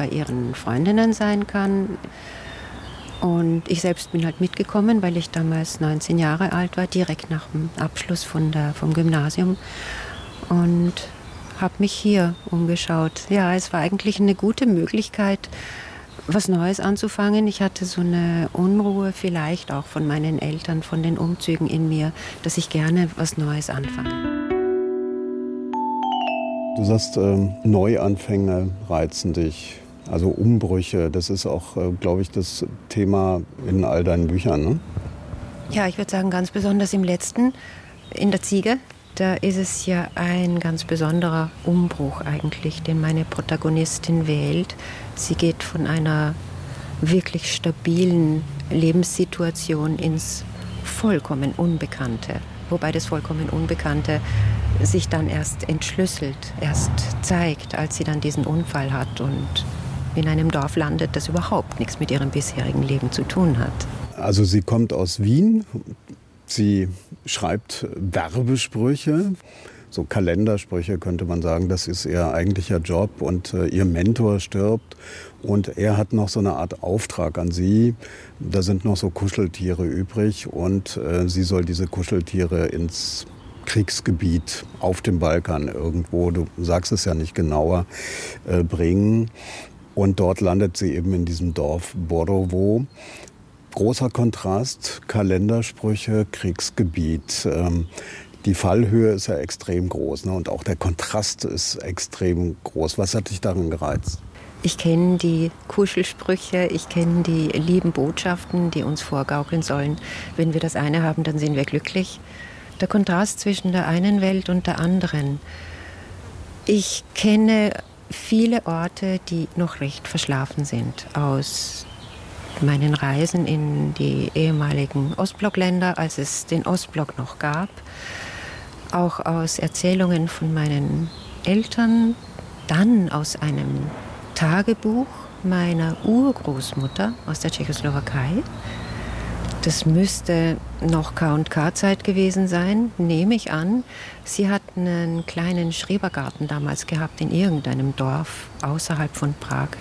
ihren Freundinnen sein kann. Und ich selbst bin halt mitgekommen, weil ich damals 19 Jahre alt war, direkt nach dem Abschluss vom Gymnasium. Und habe mich hier umgeschaut. Ja, es war eigentlich eine gute Möglichkeit, was Neues anzufangen. Ich hatte so eine Unruhe vielleicht auch von meinen Eltern, von den Umzügen in mir, dass ich gerne was Neues anfange. Du sagst, Neuanfänge reizen dich, also Umbrüche. Das ist auch, glaube ich, das Thema in all deinen Büchern, ne? Ja, ich würde sagen, ganz besonders im letzten, in der Ziege. Da ist es ja ein ganz besonderer Umbruch eigentlich, den meine Protagonistin wählt. Sie geht von einer wirklich stabilen Lebenssituation ins vollkommen Unbekannte. Wobei das vollkommen Unbekannte sich dann erst entschlüsselt, erst zeigt, als sie dann diesen Unfall hat und in einem Dorf landet, das überhaupt nichts mit ihrem bisherigen Leben zu tun hat. Also sie kommt aus Wien. Sie schreibt Werbesprüche, so Kalendersprüche könnte man sagen. Das ist ihr eigentlicher Job und ihr Mentor stirbt und er hat noch so eine Art Auftrag an sie. Da sind noch so Kuscheltiere übrig und sie soll diese Kuscheltiere ins Kriegsgebiet auf dem Balkan irgendwo, du sagst es ja nicht genauer, bringen. Und dort landet sie eben in diesem Dorf Borovo. Großer Kontrast, Kalendersprüche, Kriegsgebiet. Die Fallhöhe ist ja extrem groß, ne? Und auch der Kontrast ist extrem groß. Was hat dich daran gereizt? Ich kenne die Kuschelsprüche, ich kenne die lieben Botschaften, die uns vorgaukeln sollen. Wenn wir das eine haben, dann sind wir glücklich. Der Kontrast zwischen der einen Welt und der anderen. Ich kenne viele Orte, die noch recht verschlafen sind aus meinen Reisen in die ehemaligen Ostblockländer, als es den Ostblock noch gab, auch aus Erzählungen von meinen Eltern, dann aus einem Tagebuch meiner Urgroßmutter aus der Tschechoslowakei. Das müsste noch K&K-Zeit gewesen sein, nehme ich an. Sie hat einen kleinen Schrebergarten damals gehabt in irgendeinem Dorf außerhalb von Prag.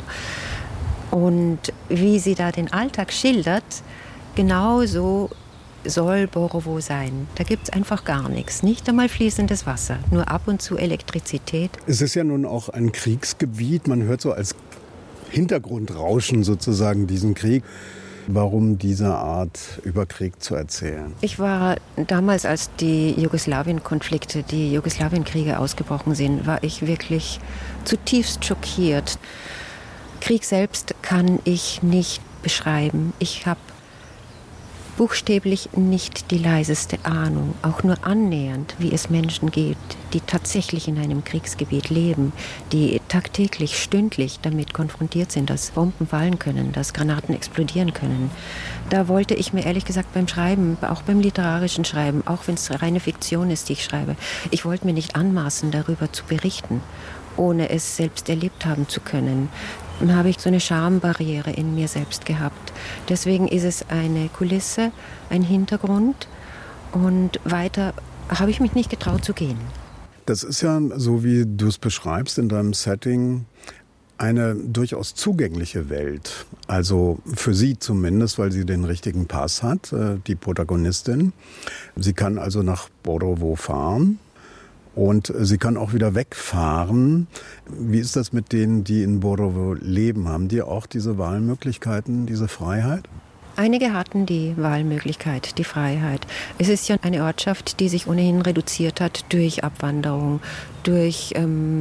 Und wie sie da den Alltag schildert, genauso soll Borovo sein. Da gibt es einfach gar nichts. Nicht einmal fließendes Wasser, nur ab und zu Elektrizität. Es ist ja nun auch ein Kriegsgebiet. Man hört so als Hintergrundrauschen sozusagen diesen Krieg. Warum diese Art über Krieg zu erzählen? Ich war damals, als die Jugoslawien-Konflikte, die Jugoslawien-Kriege ausgebrochen sind, war ich wirklich zutiefst schockiert. Krieg selbst kann ich nicht beschreiben. Ich habe buchstäblich nicht die leiseste Ahnung, auch nur annähernd, wie es Menschen geht, die tatsächlich in einem Kriegsgebiet leben, die tagtäglich, stündlich damit konfrontiert sind, dass Bomben fallen können, dass Granaten explodieren können. Da wollte ich mir ehrlich gesagt beim Schreiben, auch beim literarischen Schreiben, auch wenn es reine Fiktion ist, die ich schreibe, ich wollte mir nicht anmaßen, darüber zu berichten, ohne es selbst erlebt haben zu können. Dann habe ich so eine Schambarriere in mir selbst gehabt. Deswegen ist es eine Kulisse, ein Hintergrund und weiter habe ich mich nicht getraut zu gehen. Das ist ja, so wie du es beschreibst in deinem Setting, eine durchaus zugängliche Welt. Also für sie zumindest, weil sie den richtigen Pass hat, die Protagonistin. Sie kann also nach Borovo fahren. Und sie kann auch wieder wegfahren. Wie ist das mit denen, die in Borovo leben? Haben die auch diese Wahlmöglichkeiten, diese Freiheit? Einige hatten die Wahlmöglichkeit, die Freiheit. Es ist ja eine Ortschaft, die sich ohnehin reduziert hat durch Abwanderung, durch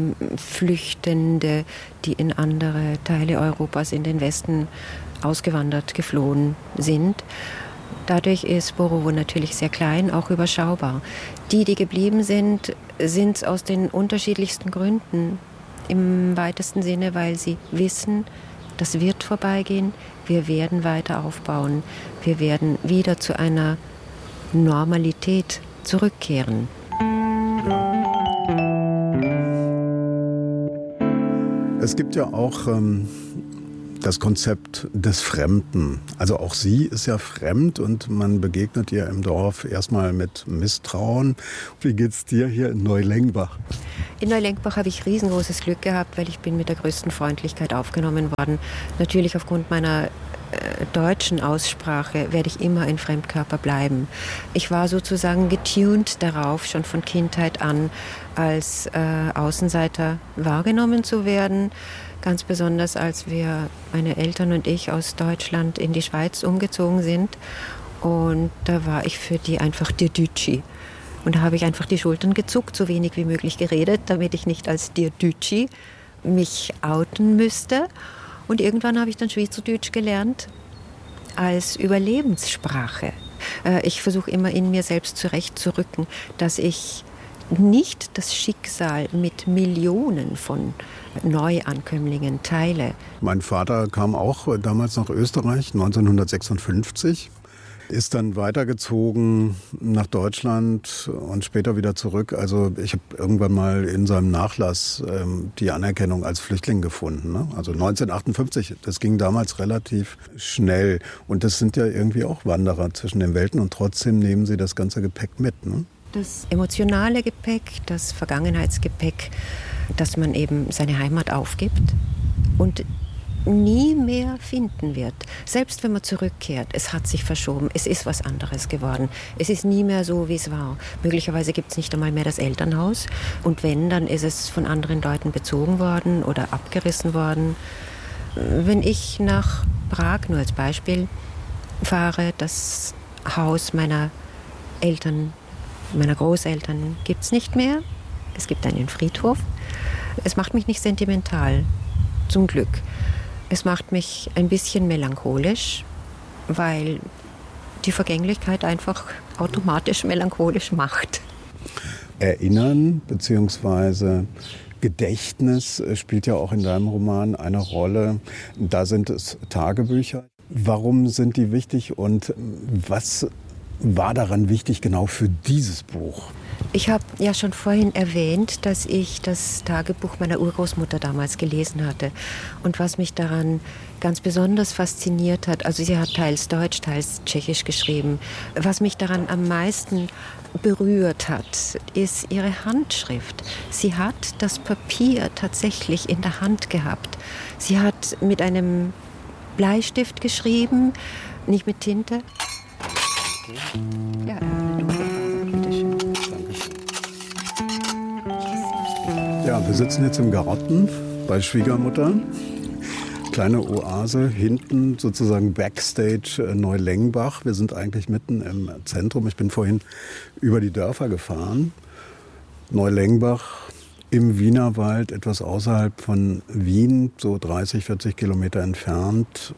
Flüchtende, die in andere Teile Europas, in den Westen ausgewandert, geflohen sind. Dadurch ist Borovo natürlich sehr klein, auch überschaubar. Die geblieben sind, sind es aus den unterschiedlichsten Gründen. Im weitesten Sinne, weil sie wissen, das wird vorbeigehen, wir werden weiter aufbauen, wir werden wieder zu einer Normalität zurückkehren. Es gibt ja auch das Konzept des Fremden. Also auch sie ist ja fremd und man begegnet ihr im Dorf erstmal mit Misstrauen. Wie geht's dir hier in Neulengbach? In Neulengbach habe ich riesengroßes Glück gehabt, weil ich bin mit der größten Freundlichkeit aufgenommen worden. Natürlich aufgrund meiner deutschen Aussprache werde ich immer ein Fremdkörper bleiben. Ich war sozusagen getuned darauf, schon von Kindheit an als Außenseiter wahrgenommen zu werden. Ganz besonders, als meine Eltern und ich aus Deutschland in die Schweiz umgezogen sind. Und da war ich für die einfach der Dütschi. Und da habe ich einfach die Schultern gezuckt, so wenig wie möglich geredet, damit ich nicht als der Dütschi mich outen müsste. Und irgendwann habe ich dann Schweizerdeutsch gelernt als Überlebenssprache. Ich versuche immer in mir selbst zurechtzurücken, dass ich nicht das Schicksal mit Millionen von Neuankömmlingen teile. Mein Vater kam auch damals nach Österreich, 1956. Ist dann weitergezogen nach Deutschland und später wieder zurück. Also ich habe irgendwann mal in seinem Nachlass die Anerkennung als Flüchtling gefunden. Ne? Also 1958, das ging damals relativ schnell. Und das sind ja irgendwie auch Wanderer zwischen den Welten und trotzdem nehmen sie das ganze Gepäck mit. Ne? Das emotionale Gepäck, das Vergangenheitsgepäck, dass man eben seine Heimat aufgibt und nie mehr finden wird. Selbst wenn man zurückkehrt, es hat sich verschoben, es ist was anderes geworden. Es ist nie mehr so, wie es war. Möglicherweise gibt es nicht einmal mehr das Elternhaus. Und wenn, dann ist es von anderen Leuten bezogen worden oder abgerissen worden. Wenn ich nach Prag, nur als Beispiel, fahre, das Haus meiner Eltern, meiner Großeltern gibt es nicht mehr. Es gibt einen Friedhof. Es macht mich nicht sentimental, zum Glück. Es macht mich ein bisschen melancholisch, weil die Vergänglichkeit einfach automatisch melancholisch macht. Erinnern bzw. Gedächtnis spielt ja auch in deinem Roman eine Rolle. Da sind es Tagebücher. Warum sind die wichtig und was war daran wichtig genau für dieses Buch? Ich habe ja schon vorhin erwähnt, dass ich das Tagebuch meiner Urgroßmutter damals gelesen hatte. Und was mich daran ganz besonders fasziniert hat, also sie hat teils Deutsch, teils Tschechisch geschrieben, was mich daran am meisten berührt hat, ist ihre Handschrift. Sie hat das Papier tatsächlich in der Hand gehabt. Sie hat mit einem Bleistift geschrieben, nicht mit Tinte. Ja, bitteschön. Ja, wir sitzen jetzt im Garten bei Schwiegermutter. Kleine Oase, hinten sozusagen Backstage Neulengbach. Wir sind eigentlich mitten im Zentrum. Ich bin vorhin über die Dörfer gefahren. Neulengbach im Wienerwald, etwas außerhalb von Wien, so 30, 40 Kilometer entfernt.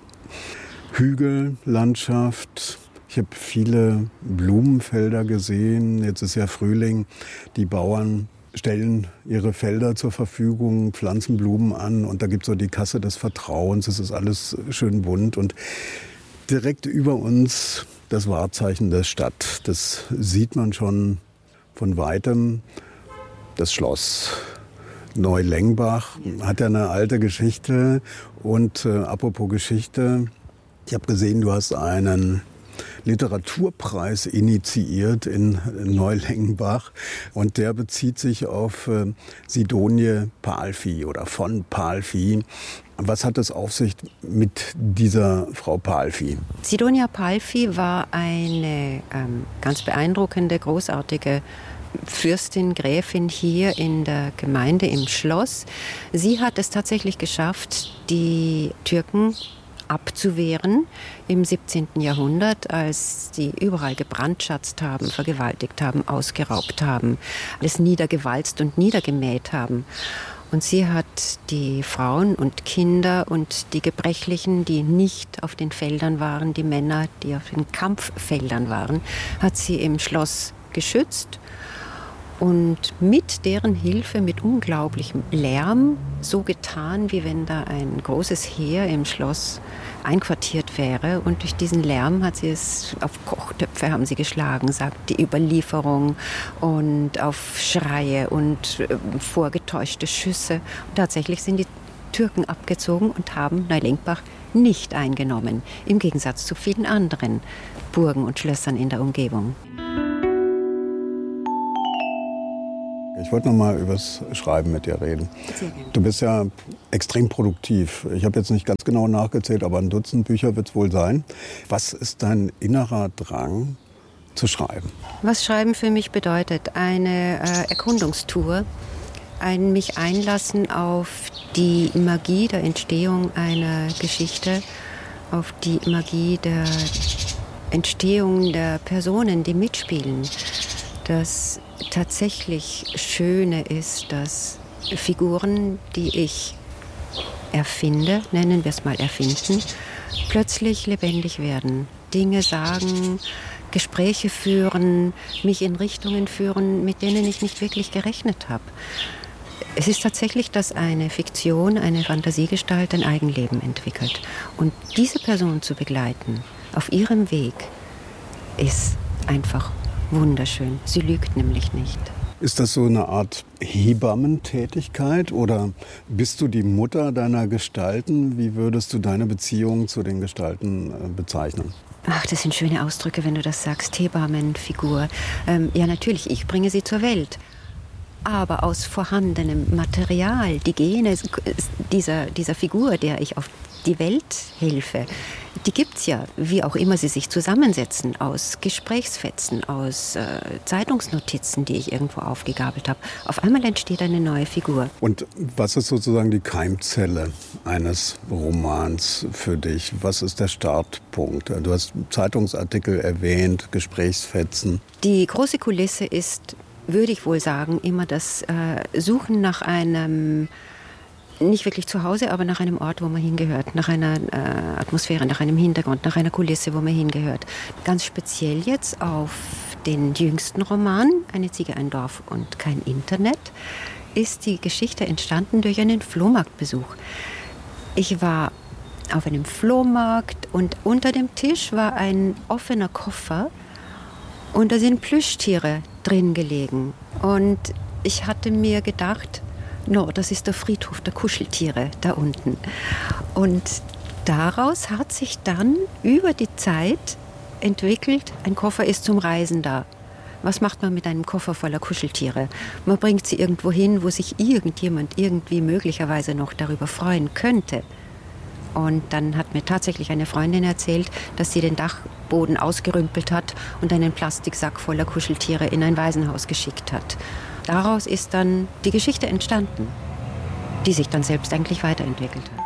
Hügellandschaft. Ich habe viele Blumenfelder gesehen. Jetzt ist ja Frühling. Die Bauern stellen ihre Felder zur Verfügung, pflanzen Blumen an und da gibt es so die Kasse des Vertrauens. Es ist alles schön bunt und direkt über uns das Wahrzeichen der Stadt. Das sieht man schon von Weitem. Das Schloss Neulengbach hat ja eine alte Geschichte und apropos Geschichte, ich habe gesehen, du hast einen Literaturpreis initiiert in Neulengbach und der bezieht sich auf Sidonie Palffy oder von Palffy. Was hat es auf sich mit dieser Frau Palffy? Sidonia Palffy war eine ganz beeindruckende, großartige Fürstin, Gräfin hier in der Gemeinde im Schloss. Sie hat es tatsächlich geschafft, die Türken abzuwehren im 17. Jahrhundert, als sie überall gebrandschatzt haben, vergewaltigt haben, ausgeraubt haben, alles niedergewalzt und niedergemäht haben. Und sie hat die Frauen und Kinder und die Gebrechlichen, die nicht auf den Feldern waren, die Männer, die auf den Kampffeldern waren, hat sie im Schloss geschützt. Und mit deren Hilfe, mit unglaublichem Lärm, so getan, wie wenn da ein großes Heer im Schloss einquartiert wäre. Und durch diesen Lärm hat sie es, auf Kochtöpfe haben sie geschlagen, sagt die Überlieferung, und auf Schreie und vorgetäuschte Schüsse. Und tatsächlich sind die Türken abgezogen und haben Neulinkbach nicht eingenommen, im Gegensatz zu vielen anderen Burgen und Schlössern in der Umgebung. Ich wollte noch mal übers Schreiben mit dir reden. Du bist ja extrem produktiv. Ich habe jetzt nicht ganz genau nachgezählt, aber ein Dutzend Bücher wird es wohl sein. Was ist dein innerer Drang zu schreiben? Was Schreiben für mich bedeutet, eine Erkundungstour, ein mich einlassen auf die Magie der Entstehung einer Geschichte, auf die Magie der Entstehung der Personen, die mitspielen. Das tatsächlich Schöne ist, dass Figuren, die ich erfinde, nennen wir es mal erfinden, plötzlich lebendig werden. Dinge sagen, Gespräche führen, mich in Richtungen führen, mit denen ich nicht wirklich gerechnet habe. Es ist tatsächlich, dass eine Fiktion, eine Fantasiegestalt ein Eigenleben entwickelt. Und diese Person zu begleiten auf ihrem Weg ist einfach wunderschön. Sie lügt nämlich nicht. Ist das so eine Art Hebammentätigkeit oder bist du die Mutter deiner Gestalten? Wie würdest du deine Beziehung zu den Gestalten bezeichnen? Ach, das sind schöne Ausdrücke, wenn du das sagst. Hebammenfigur. Ja, natürlich, ich bringe sie zur Welt. Aber aus vorhandenem Material, die Gene dieser Figur, der ich auf die Welt helfe, die gibt's ja, wie auch immer sie sich zusammensetzen, aus Gesprächsfetzen, aus Zeitungsnotizen, die ich irgendwo aufgegabelt habe. Auf einmal entsteht eine neue Figur. Und was ist sozusagen die Keimzelle eines Romans für dich? Was ist der Startpunkt? Du hast Zeitungsartikel erwähnt, Gesprächsfetzen. Die große Kulisse ist, würde ich wohl sagen, immer das Suchen nach einem, nicht wirklich zu Hause, aber nach einem Ort, wo man hingehört, nach einer Atmosphäre, nach einem Hintergrund, nach einer Kulisse, wo man hingehört. Ganz speziell jetzt auf den jüngsten Roman, Eine Ziege, ein Dorf und kein Internet, ist die Geschichte entstanden durch einen Flohmarktbesuch. Ich war auf einem Flohmarkt und unter dem Tisch war ein offener Koffer und da sind Plüschtiere drin gelegen. Und ich hatte mir gedacht, no, das ist der Friedhof der Kuscheltiere da unten. Und daraus hat sich dann über die Zeit entwickelt, ein Koffer ist zum Reisen da. Was macht man mit einem Koffer voller Kuscheltiere? Man bringt sie irgendwo hin, wo sich irgendjemand irgendwie möglicherweise noch darüber freuen könnte. Und dann hat mir tatsächlich eine Freundin erzählt, dass sie den Dachboden ausgerümpelt hat und einen Plastiksack voller Kuscheltiere in ein Waisenhaus geschickt hat. Daraus ist dann die Geschichte entstanden, die sich dann selbst eigentlich weiterentwickelt hat.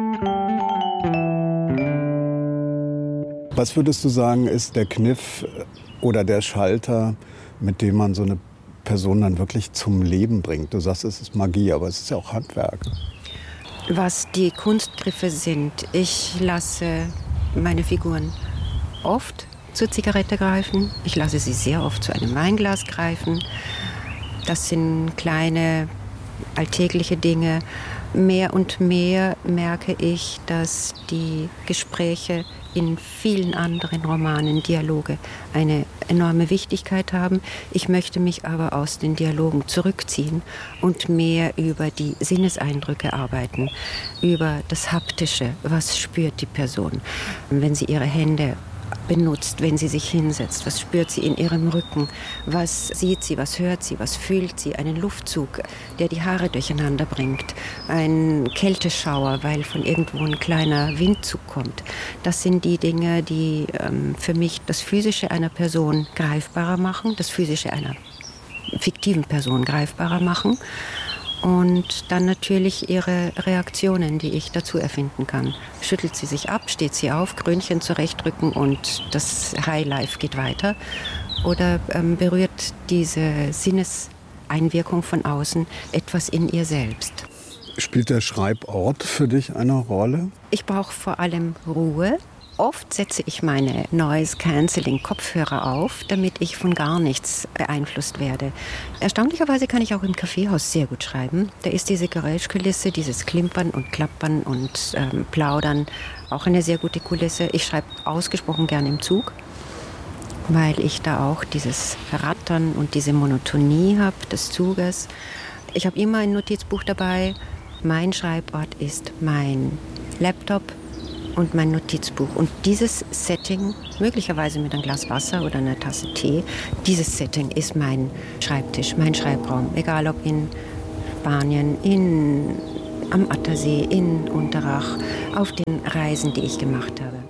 Was würdest du sagen, ist der Kniff oder der Schalter, mit dem man so eine Person dann wirklich zum Leben bringt? Du sagst, es ist Magie, aber es ist ja auch Handwerk. Was die Kunstgriffe sind, ich lasse meine Figuren oft zur Zigarette greifen. Ich lasse sie sehr oft zu einem Weinglas greifen. Das sind kleine alltägliche Dinge. Mehr und mehr merke ich, dass die Gespräche in vielen anderen Romanen, Dialoge, eine enorme Wichtigkeit haben. Ich möchte mich aber aus den Dialogen zurückziehen und mehr über die Sinneseindrücke arbeiten, über das Haptische. Was spürt die Person, wenn sie ihre Hände benutzt, wenn sie sich hinsetzt? Was spürt sie in ihrem Rücken? Was sieht sie, was hört sie, was fühlt sie? Einen Luftzug, der die Haare durcheinander bringt. Ein Kälteschauer, weil von irgendwo ein kleiner Windzug kommt. Das sind die Dinge, die für mich das Physische einer Person greifbarer machen, das Physische einer fiktiven Person greifbarer machen. Und dann natürlich ihre Reaktionen, die ich dazu erfinden kann. Schüttelt sie sich ab, steht sie auf, Krönchen zurechtrücken und das Highlife geht weiter? Oder berührt diese Sinneseinwirkung von außen etwas in ihr selbst? Spielt der Schreibort für dich eine Rolle? Ich brauche vor allem Ruhe. Oft setze ich meine Noise-Canceling-Kopfhörer auf, damit ich von gar nichts beeinflusst werde. Erstaunlicherweise kann ich auch im Kaffeehaus sehr gut schreiben. Da ist diese Geräuschkulisse, dieses Klimpern und Klappern und Plaudern auch eine sehr gute Kulisse. Ich schreibe ausgesprochen gern im Zug, weil ich da auch dieses Rattern und diese Monotonie habe des Zuges. Ich habe immer ein Notizbuch dabei. Mein Schreibort ist mein Laptop und mein Notizbuch. Und dieses Setting, möglicherweise mit einem Glas Wasser oder einer Tasse Tee, dieses Setting ist mein Schreibtisch, mein Schreibraum. Egal ob in Spanien, am Attersee, in Unterach, auf den Reisen, die ich gemacht habe.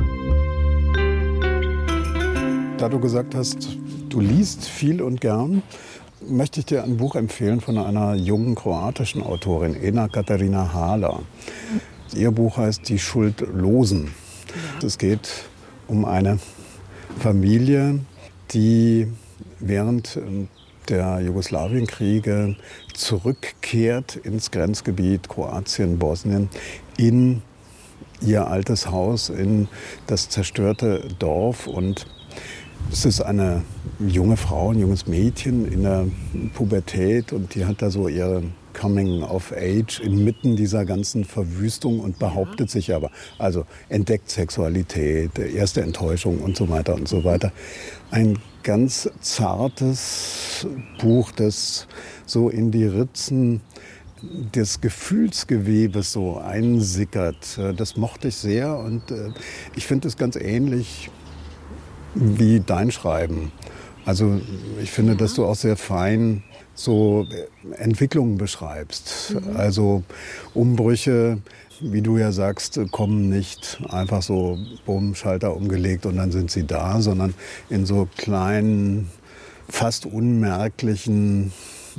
Da du gesagt hast, du liest viel und gern, möchte ich dir ein Buch empfehlen von einer jungen kroatischen Autorin, Ena Katarina Hala. Ihr Buch heißt Die Schuldlosen. Ja. Es geht um eine Familie, die während der Jugoslawienkriege zurückkehrt ins Grenzgebiet Kroatien, Bosnien, in ihr altes Haus, in das zerstörte Dorf. Und es ist eine junge Frau, ein junges Mädchen in der Pubertät und die hat da so ihre Coming of Age inmitten dieser ganzen Verwüstung und behauptet sich aber. Also entdeckt Sexualität, erste Enttäuschung und so weiter und so weiter. Ein ganz zartes Buch, das so in die Ritzen des Gefühlsgewebes so einsickert. Das mochte ich sehr und ich finde es ganz ähnlich wie dein Schreiben. Also ich finde, dass du auch sehr fein so Entwicklungen beschreibst. Also Umbrüche, wie du ja sagst, kommen nicht einfach so, bumm, Schalter umgelegt und dann sind sie da, sondern in so kleinen, fast unmerklichen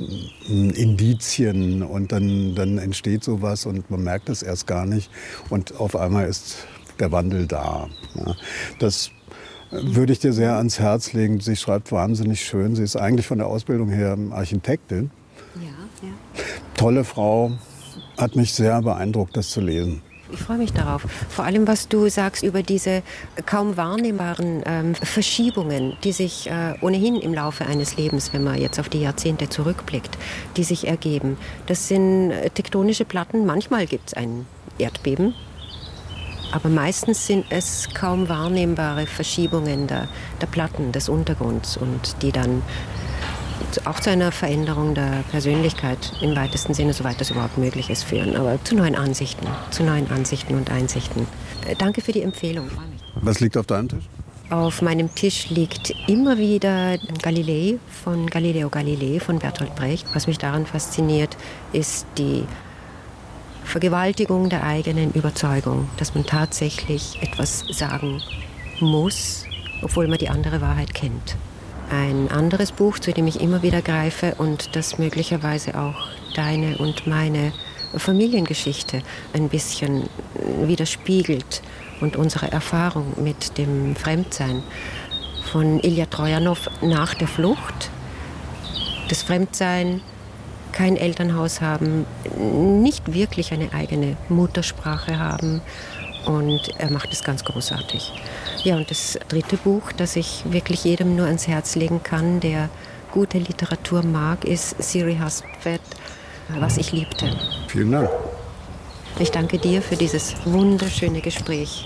Indizien und dann entsteht sowas und man merkt es erst gar nicht und auf einmal ist der Wandel da. Ja, das würde ich dir sehr ans Herz legen. Sie schreibt wahnsinnig schön. Sie ist eigentlich von der Ausbildung her Architektin. Ja. Tolle Frau. Hat mich sehr beeindruckt, das zu lesen. Ich freue mich darauf. Vor allem, was du sagst über diese kaum wahrnehmbaren Verschiebungen, die sich ohnehin im Laufe eines Lebens, wenn man jetzt auf die Jahrzehnte zurückblickt, die sich ergeben. Das sind tektonische Platten. Manchmal gibt es ein Erdbeben. Aber meistens sind es kaum wahrnehmbare Verschiebungen der Platten, des Untergrunds und die dann auch zu einer Veränderung der Persönlichkeit im weitesten Sinne, soweit das überhaupt möglich ist, führen. Aber zu neuen Ansichten und Einsichten. Danke für die Empfehlung. Was liegt auf deinem Tisch? Auf meinem Tisch liegt immer wieder Galilei von Galileo Galilei von Bertolt Brecht. Was mich daran fasziniert, ist die Vergewaltigung der eigenen Überzeugung, dass man tatsächlich etwas sagen muss, obwohl man die andere Wahrheit kennt. Ein anderes Buch, zu dem ich immer wieder greife und das möglicherweise auch deine und meine Familiengeschichte ein bisschen widerspiegelt und unsere Erfahrung mit dem Fremdsein von Ilja Trojanow Nach der Flucht. Das Fremdsein, kein Elternhaus haben, nicht wirklich eine eigene Muttersprache haben und er macht es ganz großartig. Ja, und das dritte Buch, das ich wirklich jedem nur ans Herz legen kann, der gute Literatur mag, ist Siri Hustvedt, Was ich liebte. Vielen Dank. Ich danke dir für dieses wunderschöne Gespräch.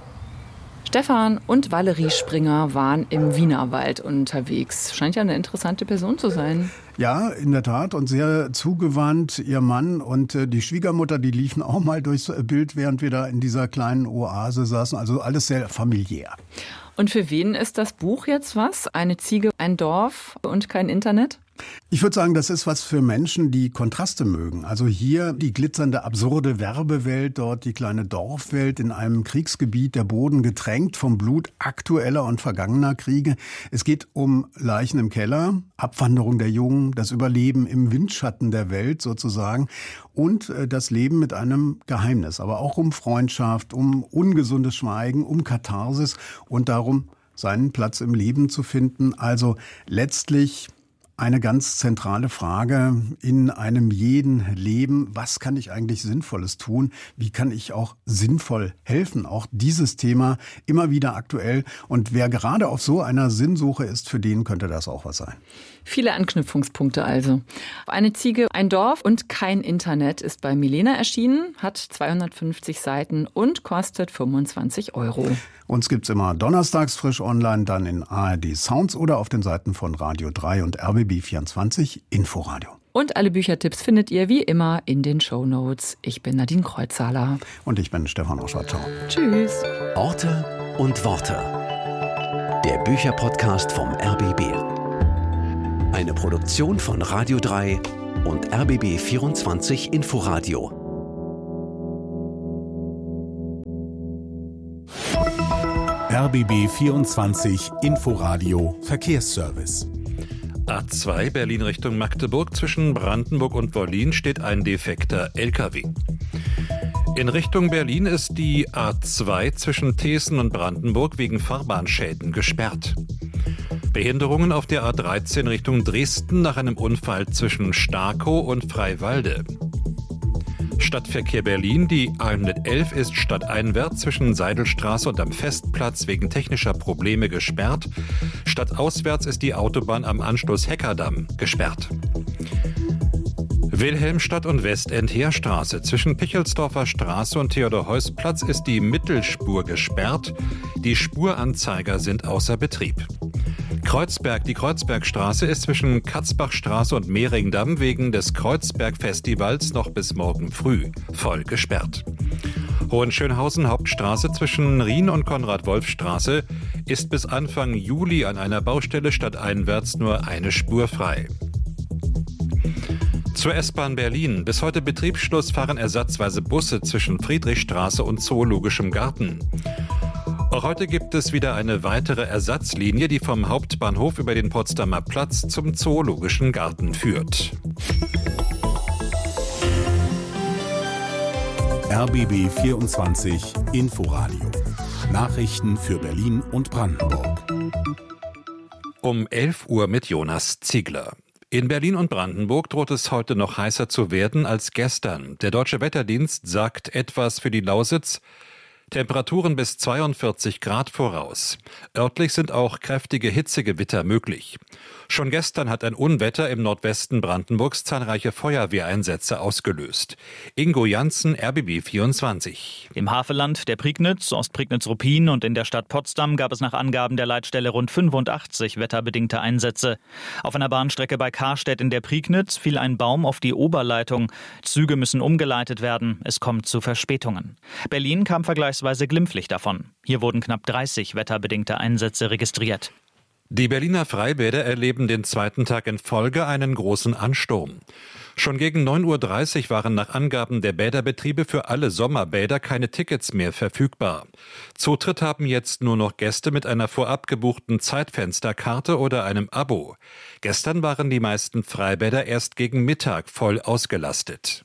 Stefan und Valerie Springer waren im Wienerwald unterwegs. Scheint ja eine interessante Person zu sein. Ja, in der Tat und sehr zugewandt. Ihr Mann und die Schwiegermutter, die liefen auch mal durchs Bild, während wir da in dieser kleinen Oase saßen. Also alles sehr familiär. Und für wen ist das Buch jetzt was? Eine Ziege, ein Dorf und kein Internet? Ich würde sagen, das ist was für Menschen, die Kontraste mögen. Also hier die glitzernde, absurde Werbewelt, dort die kleine Dorfwelt in einem Kriegsgebiet, der Boden getränkt vom Blut aktueller und vergangener Kriege. Es geht um Leichen im Keller, Abwanderung der Jungen, das Überleben im Windschatten der Welt sozusagen und das Leben mit einem Geheimnis. Aber auch um Freundschaft, um ungesundes Schweigen, um Katharsis und darum, seinen Platz im Leben zu finden. Also letztlich eine ganz zentrale Frage in einem jeden Leben. Was kann ich eigentlich Sinnvolles tun? Wie kann ich auch sinnvoll helfen? Auch dieses Thema immer wieder aktuell. Und wer gerade auf so einer Sinnsuche ist, für den könnte das auch was sein. Viele Anknüpfungspunkte also. Eine Ziege, ein Dorf und kein Internet ist bei Milena erschienen, hat 250 Seiten und kostet 25 €. Uns gibt's immer donnerstags frisch online, dann in ARD Sounds oder auf den Seiten von Radio 3 und RBB 24 Inforadio. Und alle Büchertipps findet ihr wie immer in den Shownotes. Ich bin Nadine Kreuzhaler. Und ich bin Stefan Oschwart. Tschüss. Orte und Worte. Der Bücherpodcast vom RBB. Eine Produktion von Radio 3 und RBB24 Inforadio. RBB24 Inforadio Verkehrsservice. A2 Berlin Richtung Magdeburg, zwischen Brandenburg und Wollin steht ein defekter LKW. In Richtung Berlin ist die A2 zwischen Thesen und Brandenburg wegen Fahrbahnschäden gesperrt. Behinderungen auf der A13 Richtung Dresden nach einem Unfall zwischen Starkow und Freiwalde. Stadtverkehr Berlin, die A111 ist stadteinwärts zwischen Seidelstraße und am Festplatz wegen technischer Probleme gesperrt. Stadtauswärts ist die Autobahn am Anschluss Heckerdamm gesperrt. Wilhelmstadt und Westend-Heerstraße. Zwischen Pichelsdorfer Straße und Theodor-Heuss-Platz ist die Mittelspur gesperrt. Die Spuranzeiger sind außer Betrieb. Kreuzberg, die Kreuzbergstraße ist zwischen Katzbachstraße und Mehringdamm wegen des Kreuzberg-Festivals noch bis morgen früh voll gesperrt. Hohenschönhausen Hauptstraße zwischen Rien und Konrad-Wolf-Straße ist bis Anfang Juli an einer Baustelle stadteinwärts nur eine Spur frei. Zur S-Bahn Berlin. Bis heute Betriebsschluss fahren ersatzweise Busse zwischen Friedrichstraße und Zoologischem Garten. Auch heute gibt es wieder eine weitere Ersatzlinie, die vom Hauptbahnhof über den Potsdamer Platz zum Zoologischen Garten führt. RBB 24 Inforadio. Nachrichten für Berlin und Brandenburg. Um 11 Uhr mit Jonas Ziegler. In Berlin und Brandenburg droht es heute noch heißer zu werden als gestern. Der Deutsche Wetterdienst sagt etwas für die Lausitz. Temperaturen bis 42 Grad voraus. Örtlich sind auch kräftige Hitzegewitter möglich. Schon gestern hat ein Unwetter im Nordwesten Brandenburgs zahlreiche Feuerwehreinsätze ausgelöst. Ingo Janssen, RBB 24. Im Havelland, der Prignitz, Ostprignitz-Ruppin und in der Stadt Potsdam gab es nach Angaben der Leitstelle rund 85 wetterbedingte Einsätze. Auf einer Bahnstrecke bei Karstedt in der Prignitz fiel ein Baum auf die Oberleitung. Züge müssen umgeleitet werden. Es kommt zu Verspätungen. Berlin kam vergleichsweise glimpflich davon. Hier wurden knapp 30 wetterbedingte Einsätze registriert. Die Berliner Freibäder erleben den zweiten Tag in Folge einen großen Ansturm. Schon gegen 9.30 Uhr waren nach Angaben der Bäderbetriebe für alle Sommerbäder keine Tickets mehr verfügbar. Zutritt haben jetzt nur noch Gäste mit einer vorab gebuchten Zeitfensterkarte oder einem Abo. Gestern waren die meisten Freibäder erst gegen Mittag voll ausgelastet.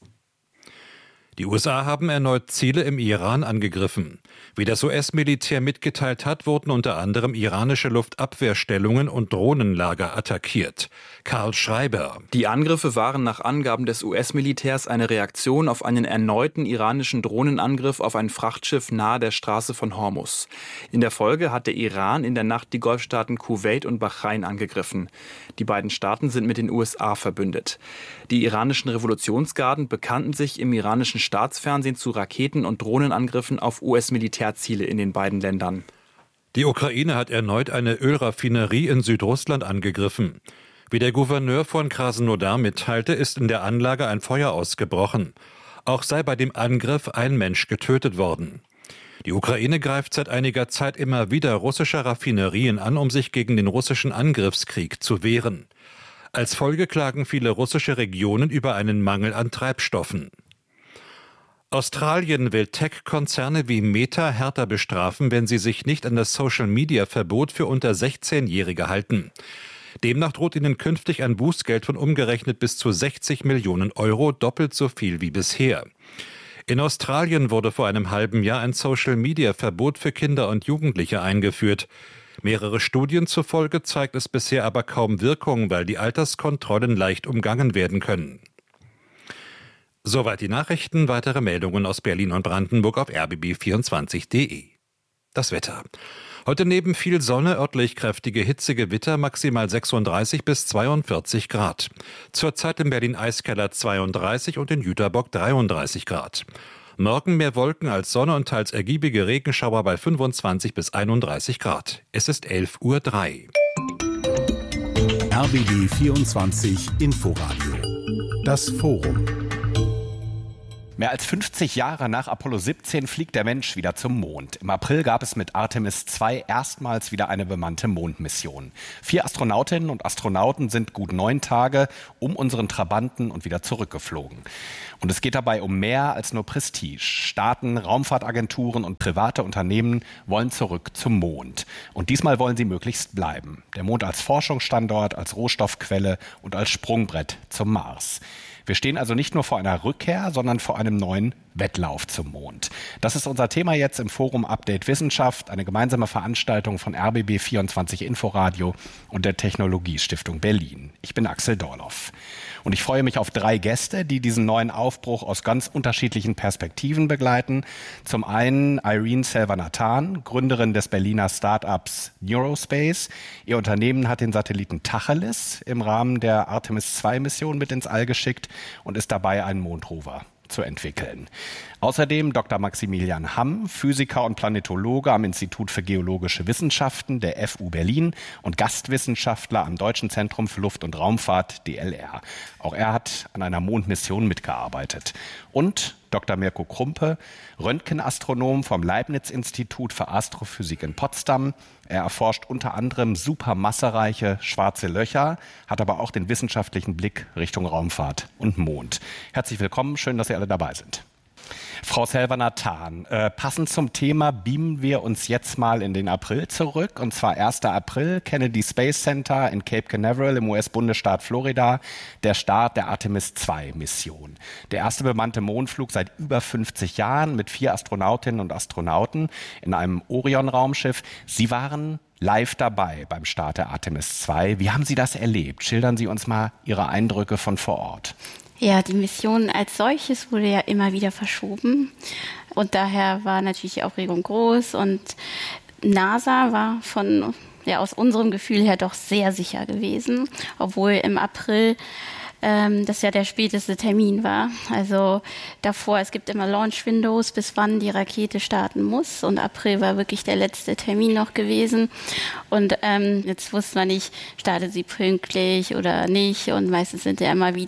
Die USA haben erneut Ziele im Iran angegriffen. Wie das US-Militär mitgeteilt hat, wurden unter anderem iranische Luftabwehrstellungen und Drohnenlager attackiert. Karl Schreiber. Die Angriffe waren nach Angaben des US-Militärs eine Reaktion auf einen erneuten iranischen Drohnenangriff auf ein Frachtschiff nahe der Straße von Hormuz. In der Folge hat der Iran in der Nacht die Golfstaaten Kuwait und Bahrain angegriffen. Die beiden Staaten sind mit den USA verbündet. Die iranischen Revolutionsgarden bekannten sich im iranischen Staatsfernsehen zu Raketen- und Drohnenangriffen auf US-Militärziele in den beiden Ländern. Die Ukraine hat erneut eine Ölraffinerie in Südrussland angegriffen. Wie der Gouverneur von Krasnodar mitteilte, ist in der Anlage ein Feuer ausgebrochen. Auch sei bei dem Angriff ein Mensch getötet worden. Die Ukraine greift seit einiger Zeit immer wieder russische Raffinerien an, um sich gegen den russischen Angriffskrieg zu wehren. Als Folge klagen viele russische Regionen über einen Mangel an Treibstoffen. Australien will Tech-Konzerne wie Meta härter bestrafen, wenn sie sich nicht an das Social-Media-Verbot für unter 16-Jährige halten. Demnach droht ihnen künftig ein Bußgeld von umgerechnet bis zu 60 Millionen Euro, doppelt so viel wie bisher. In Australien wurde vor einem halben Jahr ein Social-Media-Verbot für Kinder und Jugendliche eingeführt. Mehrere Studien zufolge zeigt es bisher aber kaum Wirkung, weil die Alterskontrollen leicht umgangen werden können. Soweit die Nachrichten. Weitere Meldungen aus Berlin und Brandenburg auf rbb24.de. Das Wetter. Heute neben viel Sonne örtlich kräftige Hitzegewitter, maximal 36 bis 42 Grad. Zurzeit in Berlin-Eiskeller 32 und in Jüterbock 33 Grad. Morgen mehr Wolken als Sonne und teils ergiebige Regenschauer bei 25 bis 31 Grad. Es ist 11.03 Uhr. RBB 24 Inforadio. Das Forum. Mehr als 50 Jahre nach Apollo 17 fliegt der Mensch wieder zum Mond. Im April gab es mit Artemis II erstmals wieder eine bemannte Mondmission. 4 Astronautinnen und Astronauten sind gut 9 Tage um unseren Trabanten und wieder zurückgeflogen. Und es geht dabei um mehr als nur Prestige. Staaten, Raumfahrtagenturen und private Unternehmen wollen zurück zum Mond. Und diesmal wollen sie möglichst bleiben. Der Mond als Forschungsstandort, als Rohstoffquelle und als Sprungbrett zum Mars. Wir stehen also nicht nur vor einer Rückkehr, sondern vor einem neuen Wettlauf zum Mond. Das ist unser Thema jetzt im Forum Update Wissenschaft, eine gemeinsame Veranstaltung von RBB 24 Inforadio und der Technologiestiftung Berlin. Ich bin Axel Dorloff. Und ich freue mich auf 3 Gäste, die diesen neuen Aufbruch aus ganz unterschiedlichen Perspektiven begleiten. Zum einen Irene Selvanathan, Gründerin des Berliner Startups Neurospace. Ihr Unternehmen hat den Satelliten Tacheles im Rahmen der Artemis II-Mission mit ins All geschickt und ist dabei, einen Mondrover zu entwickeln. Außerdem Dr. Maximilian Hamm, Physiker und Planetologe am Institut für Geologische Wissenschaften der FU Berlin und Gastwissenschaftler am Deutschen Zentrum für Luft- und Raumfahrt DLR. Auch er hat an einer Mondmission mitgearbeitet. Und Dr. Mirko Krumpe, Röntgenastronom vom Leibniz-Institut für Astrophysik in Potsdam. Er erforscht unter anderem supermassereiche schwarze Löcher, hat aber auch den wissenschaftlichen Blick Richtung Raumfahrt und Mond. Herzlich willkommen, schön, dass Sie alle dabei sind. Frau Selvanathan, passend zum Thema beamen wir uns jetzt mal in den April zurück. Und zwar 1. April, Kennedy Space Center in Cape Canaveral im US-Bundesstaat Florida, der Start der Artemis II-Mission. Der erste bemannte Mondflug seit über 50 Jahren mit 4 Astronautinnen und Astronauten in einem Orion-Raumschiff. Sie waren live dabei beim Start der Artemis II. Wie haben Sie das erlebt? Schildern Sie uns mal Ihre Eindrücke von vor Ort. Ja, die Mission als solches wurde ja immer wieder verschoben und daher war natürlich die Aufregung groß und NASA war aus unserem Gefühl her doch sehr sicher gewesen, obwohl im April das ja der späteste Termin war. Also davor, es gibt immer Launch Windows, bis wann die Rakete starten muss. Und April war wirklich der letzte Termin noch gewesen. Und jetzt wusste man nicht, startet sie pünktlich oder nicht. Und meistens wird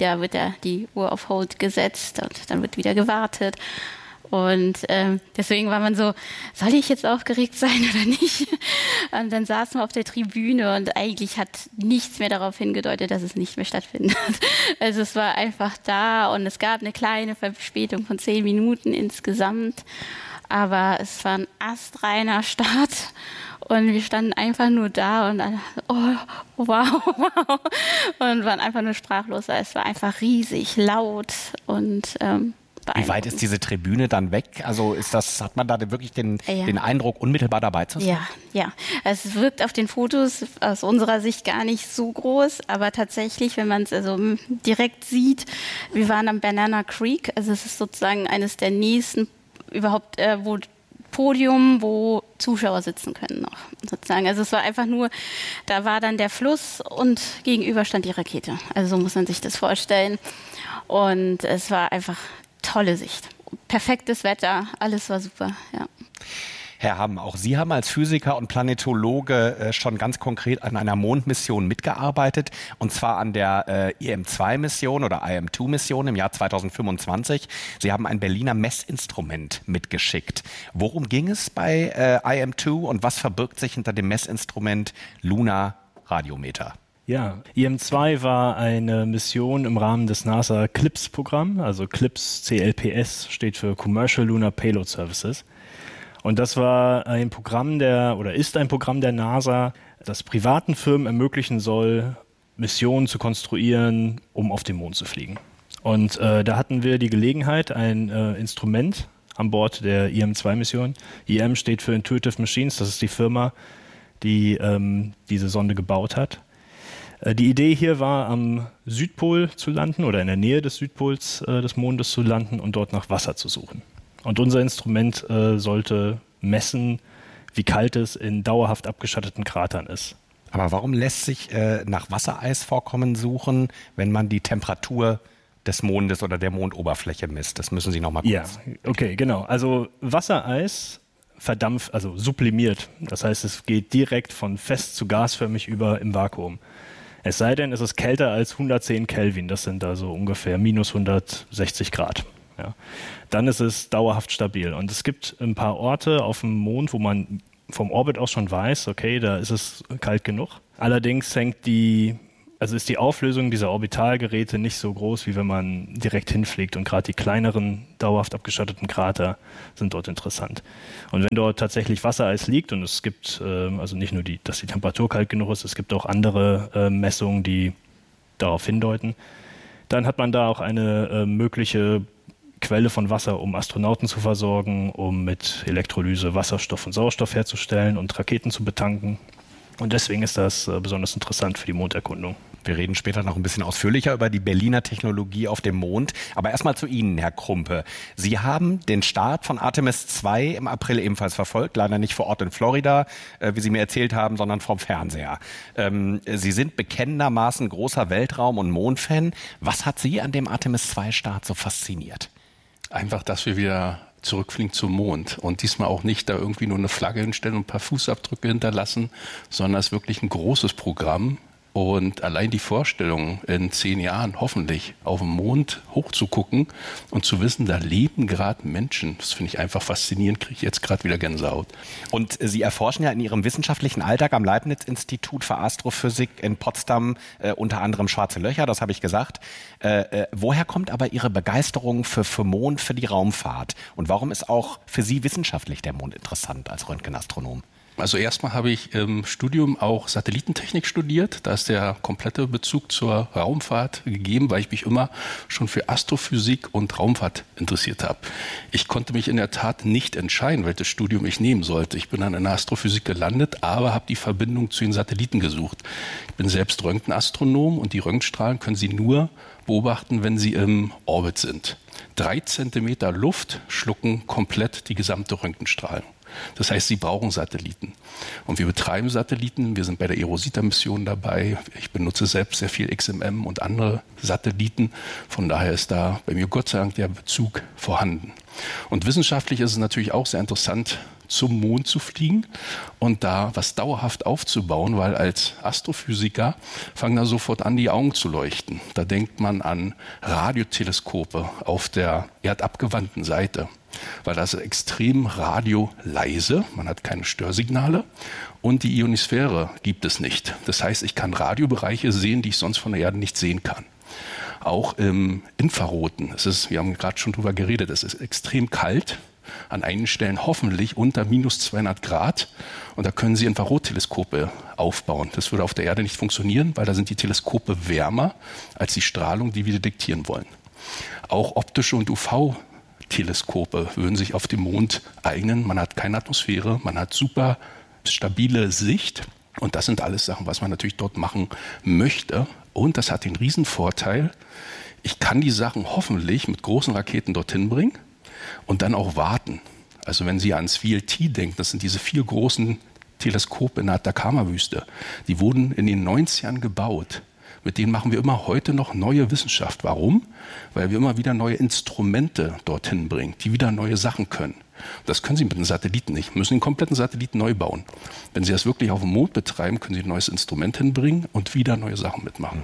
die Uhr auf Hold gesetzt und dann wird wieder gewartet. Und deswegen war man so, soll ich jetzt aufgeregt sein oder nicht? Und dann saßen wir auf der Tribüne und eigentlich hat nichts mehr darauf hingedeutet, dass es nicht mehr stattfindet. Also es war einfach da und es gab eine kleine Verspätung von 10 Minuten insgesamt. Aber es war ein astreiner Start und wir standen einfach nur da und alle, wow. Und waren einfach nur sprachlos. Es war einfach riesig laut und wie weit ist diese Tribüne dann weg? Also hat man da wirklich den Eindruck, unmittelbar dabei zu sein? Ja. Es wirkt auf den Fotos aus unserer Sicht gar nicht so groß, aber tatsächlich, wenn man es direkt sieht, wir waren am Banana Creek, also es ist sozusagen eines der nächsten überhaupt, Podium, wo Zuschauer sitzen können noch, sozusagen. Also es war einfach nur, da war dann der Fluss und gegenüber stand die Rakete. Also so muss man sich das vorstellen. Und es war einfach tolle Sicht. Perfektes Wetter, alles war super, ja. Herr Hamm, auch Sie haben als Physiker und Planetologe schon ganz konkret an einer Mondmission mitgearbeitet, und zwar an der IM-2-Mission oder IM-2-Mission im Jahr 2025. Sie haben ein Berliner Messinstrument mitgeschickt. Worum ging es bei IM-2 und was verbirgt sich hinter dem Messinstrument Lunar Radiometer? Ja, IM-2 war eine Mission im Rahmen des NASA CLPS-Programms, also CLPS, CLPS steht für Commercial Lunar Payload Services. Und das war ein Programm ist ein Programm der NASA, das privaten Firmen ermöglichen soll, Missionen zu konstruieren, um auf den Mond zu fliegen. Und da hatten wir die Gelegenheit, ein Instrument an Bord der IM-2-Mission. IM steht für Intuitive Machines, das ist die Firma, die diese Sonde gebaut hat. Die Idee hier war, am Südpol zu landen oder in der Nähe des Südpols des Mondes zu landen und dort nach Wasser zu suchen. Und unser Instrument sollte messen, wie kalt es in dauerhaft abgeschatteten Kratern ist. Aber warum lässt sich nach Wassereisvorkommen suchen, wenn man die Temperatur des Mondes oder der Mondoberfläche misst? Das müssen Sie noch mal kurz. Ja, okay, genau. Also Wassereis verdampft, also sublimiert. Das heißt, es geht direkt von fest zu gasförmig über im Vakuum. Es sei denn, es ist kälter als 110 Kelvin, das sind also ungefähr minus 160 Grad. Ja. Dann ist es dauerhaft stabil. Und es gibt ein paar Orte auf dem Mond, wo man vom Orbit aus schon weiß, okay, da ist es kalt genug. Allerdings ist die Auflösung dieser Orbitalgeräte nicht so groß, wie wenn man direkt hinfliegt. Und gerade die kleineren, dauerhaft abgeschotteten Krater sind dort interessant. Und wenn dort tatsächlich Wassereis liegt, und es gibt also nicht nur dass die Temperatur kalt genug ist, es gibt auch andere Messungen, die darauf hindeuten, dann hat man da auch eine mögliche Quelle von Wasser, um Astronauten zu versorgen, um mit Elektrolyse Wasserstoff und Sauerstoff herzustellen und Raketen zu betanken. Und deswegen ist das besonders interessant für die Monderkundung. Wir reden später noch ein bisschen ausführlicher über die Berliner Technologie auf dem Mond. Aber erstmal zu Ihnen, Herr Krumpe. Sie haben den Start von Artemis 2 im April ebenfalls verfolgt. Leider nicht vor Ort in Florida, wie Sie mir erzählt haben, sondern vom Fernseher. Sie sind bekennendermaßen großer Weltraum- und Mondfan. Was hat Sie an dem Artemis 2-Start so fasziniert? Einfach, dass wir wieder zurückfliegen zum Mond und diesmal auch nicht da irgendwie nur eine Flagge hinstellen und ein paar Fußabdrücke hinterlassen, sondern es ist wirklich ein großes Programm. Und allein die Vorstellung, in 10 Jahren hoffentlich auf dem Mond hochzugucken und zu wissen, da leben gerade Menschen, das finde ich einfach faszinierend, kriege ich jetzt gerade wieder Gänsehaut. Und Sie erforschen ja in Ihrem wissenschaftlichen Alltag am Leibniz-Institut für Astrophysik in Potsdam unter anderem schwarze Löcher, das habe ich gesagt. Woher kommt aber Ihre Begeisterung für Mond, für die Raumfahrt? Und warum ist auch für Sie wissenschaftlich der Mond interessant als Röntgenastronom? Also erstmal habe ich im Studium auch Satellitentechnik studiert. Da ist der komplette Bezug zur Raumfahrt gegeben, weil ich mich immer schon für Astrophysik und Raumfahrt interessiert habe. Ich konnte mich in der Tat nicht entscheiden, welches Studium ich nehmen sollte. Ich bin dann in der Astrophysik gelandet, aber habe die Verbindung zu den Satelliten gesucht. Ich bin selbst Röntgenastronom und die Röntgenstrahlen können Sie nur beobachten, wenn sie im Orbit sind. 3 Zentimeter Luft schlucken komplett die gesamte Röntgenstrahlung. Das heißt, sie brauchen Satelliten. Und wir betreiben Satelliten. Wir sind bei der eROSITA-Mission dabei. Ich benutze selbst sehr viel XMM und andere Satelliten. Von daher ist da bei mir Gott sei Dank der Bezug vorhanden. Und wissenschaftlich ist es natürlich auch sehr interessant, zum Mond zu fliegen und da was dauerhaft aufzubauen, weil als Astrophysiker fangen da sofort an, die Augen zu leuchten. Da denkt man an Radioteleskope auf der erdabgewandten Seite, weil das ist extrem radioleise, man hat keine Störsignale und die Ionosphäre gibt es nicht. Das heißt, ich kann Radiobereiche sehen, die ich sonst von der Erde nicht sehen kann. Auch im Infraroten, wir haben gerade schon drüber geredet, es ist extrem kalt, an einigen Stellen hoffentlich unter minus 200 Grad und da können Sie Infrarotteleskope aufbauen. Das würde auf der Erde nicht funktionieren, weil da sind die Teleskope wärmer als die Strahlung, die wir detektieren wollen. Auch optische und UV-Teleskope würden sich auf dem Mond eignen. Man hat keine Atmosphäre, man hat super stabile Sicht und das sind alles Sachen, was man natürlich dort machen möchte. Und das hat den riesen Vorteil, ich kann die Sachen hoffentlich mit großen Raketen dorthin bringen und dann auch warten. Also wenn Sie ans VLT denken, das sind diese 4 großen Teleskope in der Atacama-Wüste, die wurden in den 90ern gebaut. Mit denen machen wir immer heute noch neue Wissenschaft. Warum? Weil wir immer wieder neue Instrumente dorthin bringen, die wieder neue Sachen können. Das können Sie mit den Satelliten nicht. Wir müssen den kompletten Satelliten neu bauen. Wenn Sie das wirklich auf dem Mond betreiben, können Sie ein neues Instrument hinbringen und wieder neue Sachen mitmachen.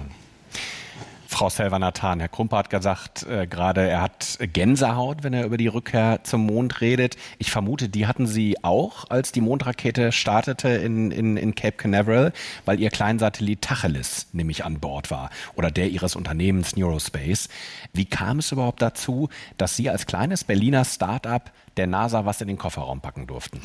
Frau Selva-Nathan, Herr Krumpe hat gesagt, gerade er hat Gänsehaut, wenn er über die Rückkehr zum Mond redet. Ich vermute, die hatten Sie auch, als die Mondrakete startete in Cape Canaveral, weil Ihr Kleinsatellit Tacheles nämlich an Bord war oder der Ihres Unternehmens Neurospace. Wie kam es überhaupt dazu, dass Sie als kleines Berliner Start-up der NASA was in den Kofferraum packen durften?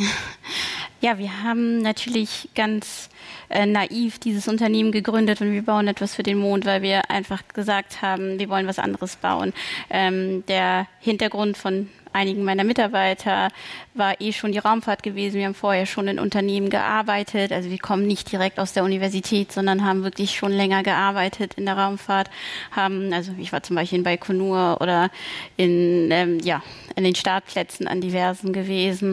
Ja, wir haben natürlich ganz naiv dieses Unternehmen gegründet und wir bauen etwas für den Mond, weil wir einfach gesagt haben, wir wollen was anderes bauen. Der Hintergrund von einigen meiner Mitarbeiter war schon die Raumfahrt gewesen. Wir haben vorher schon in Unternehmen gearbeitet. Also wir kommen nicht direkt aus der Universität, sondern haben wirklich schon länger gearbeitet in der Raumfahrt. Also ich war zum Beispiel in Baikonur oder in den Startplätzen an diversen gewesen.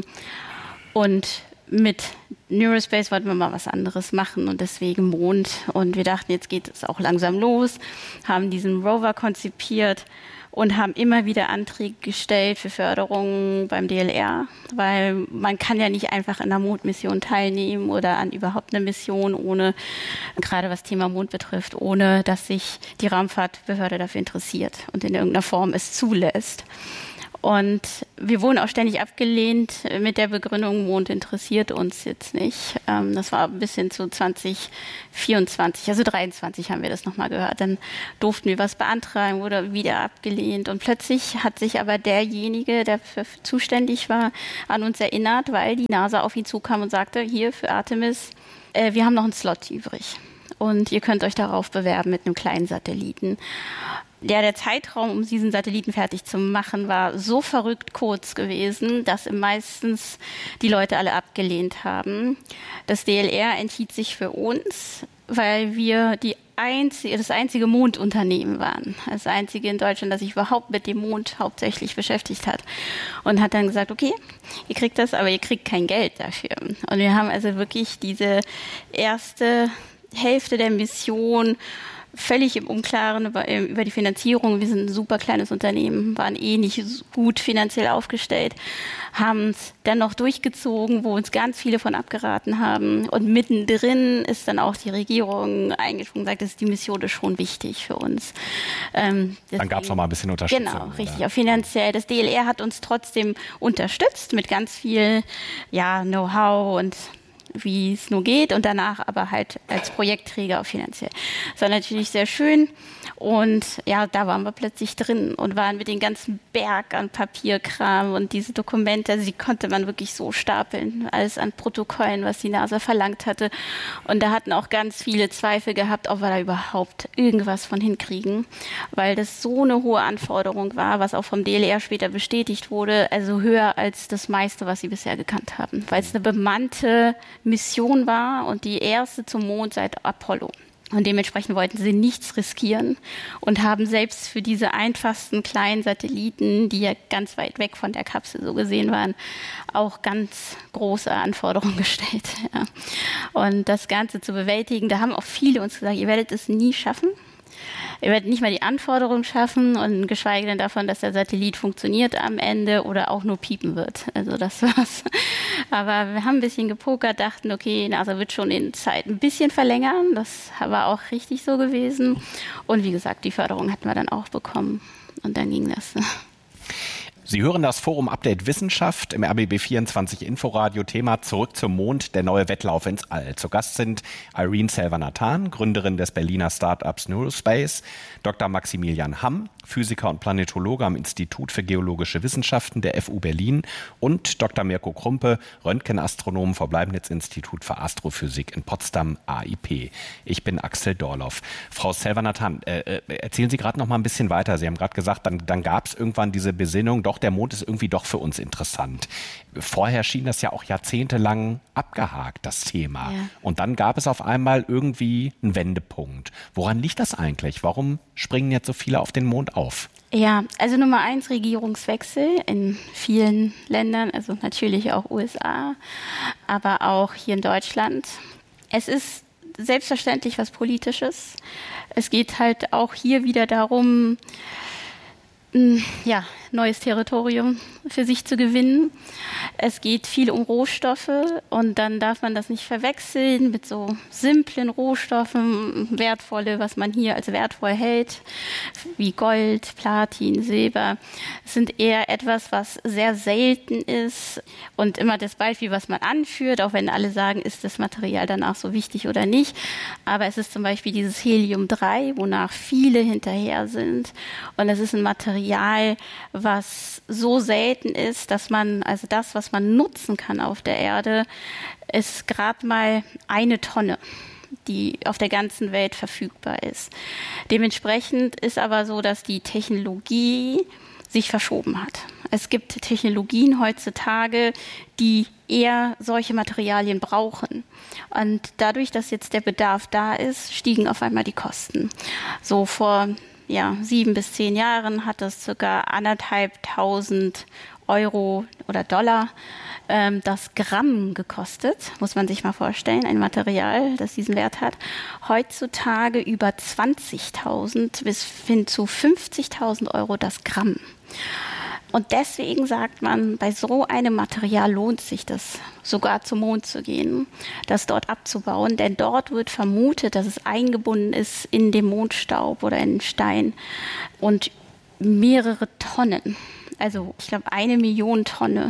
Und mit Neurospace wollten wir mal was anderes machen und deswegen Mond. Und wir dachten, jetzt geht es auch langsam los, haben diesen Rover konzipiert und haben immer wieder Anträge gestellt für Förderungen beim DLR, weil man kann ja nicht einfach in einer Mondmission teilnehmen oder an überhaupt einer Mission, ohne, gerade was Thema Mond betrifft, ohne dass sich die Raumfahrtbehörde dafür interessiert und in irgendeiner Form es zulässt. Und wir wurden auch ständig abgelehnt mit der Begründung, Mond interessiert uns jetzt nicht. Das war bis hin zu 2024, also 23 haben wir das nochmal gehört. Dann durften wir was beantragen, wurde wieder abgelehnt. Und plötzlich hat sich aber derjenige, der zuständig war, an uns erinnert, weil die NASA auf ihn zukam und sagte, hier für Artemis, wir haben noch einen Slot übrig. Und ihr könnt euch darauf bewerben mit einem kleinen Satelliten. Ja, der Zeitraum, um diesen Satelliten fertig zu machen, war so verrückt kurz gewesen, dass meistens die Leute alle abgelehnt haben. Das DLR entschied sich für uns, weil wir das einzige Mondunternehmen waren. Das einzige in Deutschland, das sich überhaupt mit dem Mond hauptsächlich beschäftigt hat. Und hat dann gesagt, okay, ihr kriegt das, aber ihr kriegt kein Geld dafür. Und wir haben also wirklich diese erste Hälfte der Mission völlig im Unklaren über die Finanzierung. Wir sind ein super kleines Unternehmen, waren nicht gut finanziell aufgestellt, haben es dann noch durchgezogen, wo uns ganz viele von abgeraten haben. Und mittendrin ist dann auch die Regierung eingesprungen und sagt, das ist die Mission ist schon wichtig für uns. Dann gab es noch mal ein bisschen Unterstützung. Genau, richtig, auch finanziell. Das DLR hat uns trotzdem unterstützt mit ganz viel Know-how und wie es nur geht und danach aber halt als Projektträger auch finanziell. Das war natürlich sehr schön und ja, da waren wir plötzlich drin und waren mit den ganzen Berg an Papierkram und diese Dokumente, also die konnte man wirklich so stapeln, alles an Protokollen, was die NASA verlangt hatte und da hatten auch ganz viele Zweifel gehabt, ob wir da überhaupt irgendwas von hinkriegen, weil das so eine hohe Anforderung war, was auch vom DLR später bestätigt wurde, also höher als das meiste, was sie bisher gekannt haben, weil es eine bemannte Mission war und die erste zum Mond seit Apollo. Und dementsprechend wollten sie nichts riskieren und haben selbst für diese einfachsten kleinen Satelliten, die ja ganz weit weg von der Kapsel so gesehen waren, auch ganz große Anforderungen gestellt. Ja. Und das Ganze zu bewältigen, da haben auch viele uns gesagt, ihr werdet es nie schaffen. Ihr werdet nicht mal die Anforderungen schaffen und geschweige denn davon, dass der Satellit funktioniert am Ende oder auch nur piepen wird. Also das war's. Aber wir haben ein bisschen gepokert, dachten, okay, NASA wird schon in Zeit ein bisschen verlängern. Das war auch richtig so gewesen. Und wie gesagt, die Förderung hatten wir dann auch bekommen. Und dann ging das. Sie hören das Forum Update Wissenschaft im RBB 24 Inforadio. Thema Zurück zum Mond, der neue Wettlauf ins All. Zu Gast sind Irene Selva-Nathan, Gründerin des Berliner Startups Neurospace, Dr. Maximilian Hamm, Physiker und Planetologe am Institut für Geologische Wissenschaften der FU Berlin und Dr. Mirko Krumpe, Röntgenastronom vom Leibniz-Institut für Astrophysik in Potsdam, AIP. Ich bin Axel Dorloff. Frau Selva-Nathan, erzählen Sie gerade noch mal ein bisschen weiter. Sie haben gerade gesagt, dann gab es irgendwann diese Besinnung, doch, der Mond ist irgendwie doch für uns interessant. Vorher schien das ja auch jahrzehntelang abgehakt, das Thema. Ja. Und dann gab es auf einmal irgendwie einen Wendepunkt. Woran liegt das eigentlich? Warum springen jetzt so viele auf den Mond auf? Ja, also Nummer 1, Regierungswechsel in vielen Ländern, also natürlich auch USA, aber auch hier in Deutschland. Es ist selbstverständlich was Politisches. Es geht halt auch hier wieder darum, neues Territorium für sich zu gewinnen. Es geht viel um Rohstoffe und dann darf man das nicht verwechseln mit so simplen Rohstoffen, wertvolle, was man hier als wertvoll hält, wie Gold, Platin, Silber. Es sind eher etwas, was sehr selten ist und immer das Beispiel, was man anführt, auch wenn alle sagen, ist das Material danach so wichtig oder nicht. Aber es ist zum Beispiel dieses Helium-3, wonach viele hinterher sind und es ist ein Material, was so selten ist, dass man, also das, was man nutzen kann auf der Erde, ist gerade mal 1 Tonne, die auf der ganzen Welt verfügbar ist. Dementsprechend ist aber so, dass die Technologie sich verschoben hat. Es gibt Technologien heutzutage, die eher solche Materialien brauchen. Und dadurch, dass jetzt der Bedarf da ist, stiegen auf einmal die Kosten. So vor 7 bis 10 Jahren hat das ca. 1.500 Euro oder Dollar das Gramm gekostet, muss man sich mal vorstellen, ein Material, das diesen Wert hat. Heutzutage über 20.000 bis hin zu 50.000 Euro das Gramm. Und deswegen sagt man, bei so einem Material lohnt sich das, sogar zum Mond zu gehen, das dort abzubauen. Denn dort wird vermutet, dass es eingebunden ist in dem Mondstaub oder in den Stein. Und mehrere Tonnen, also ich glaube 1 Million Tonnen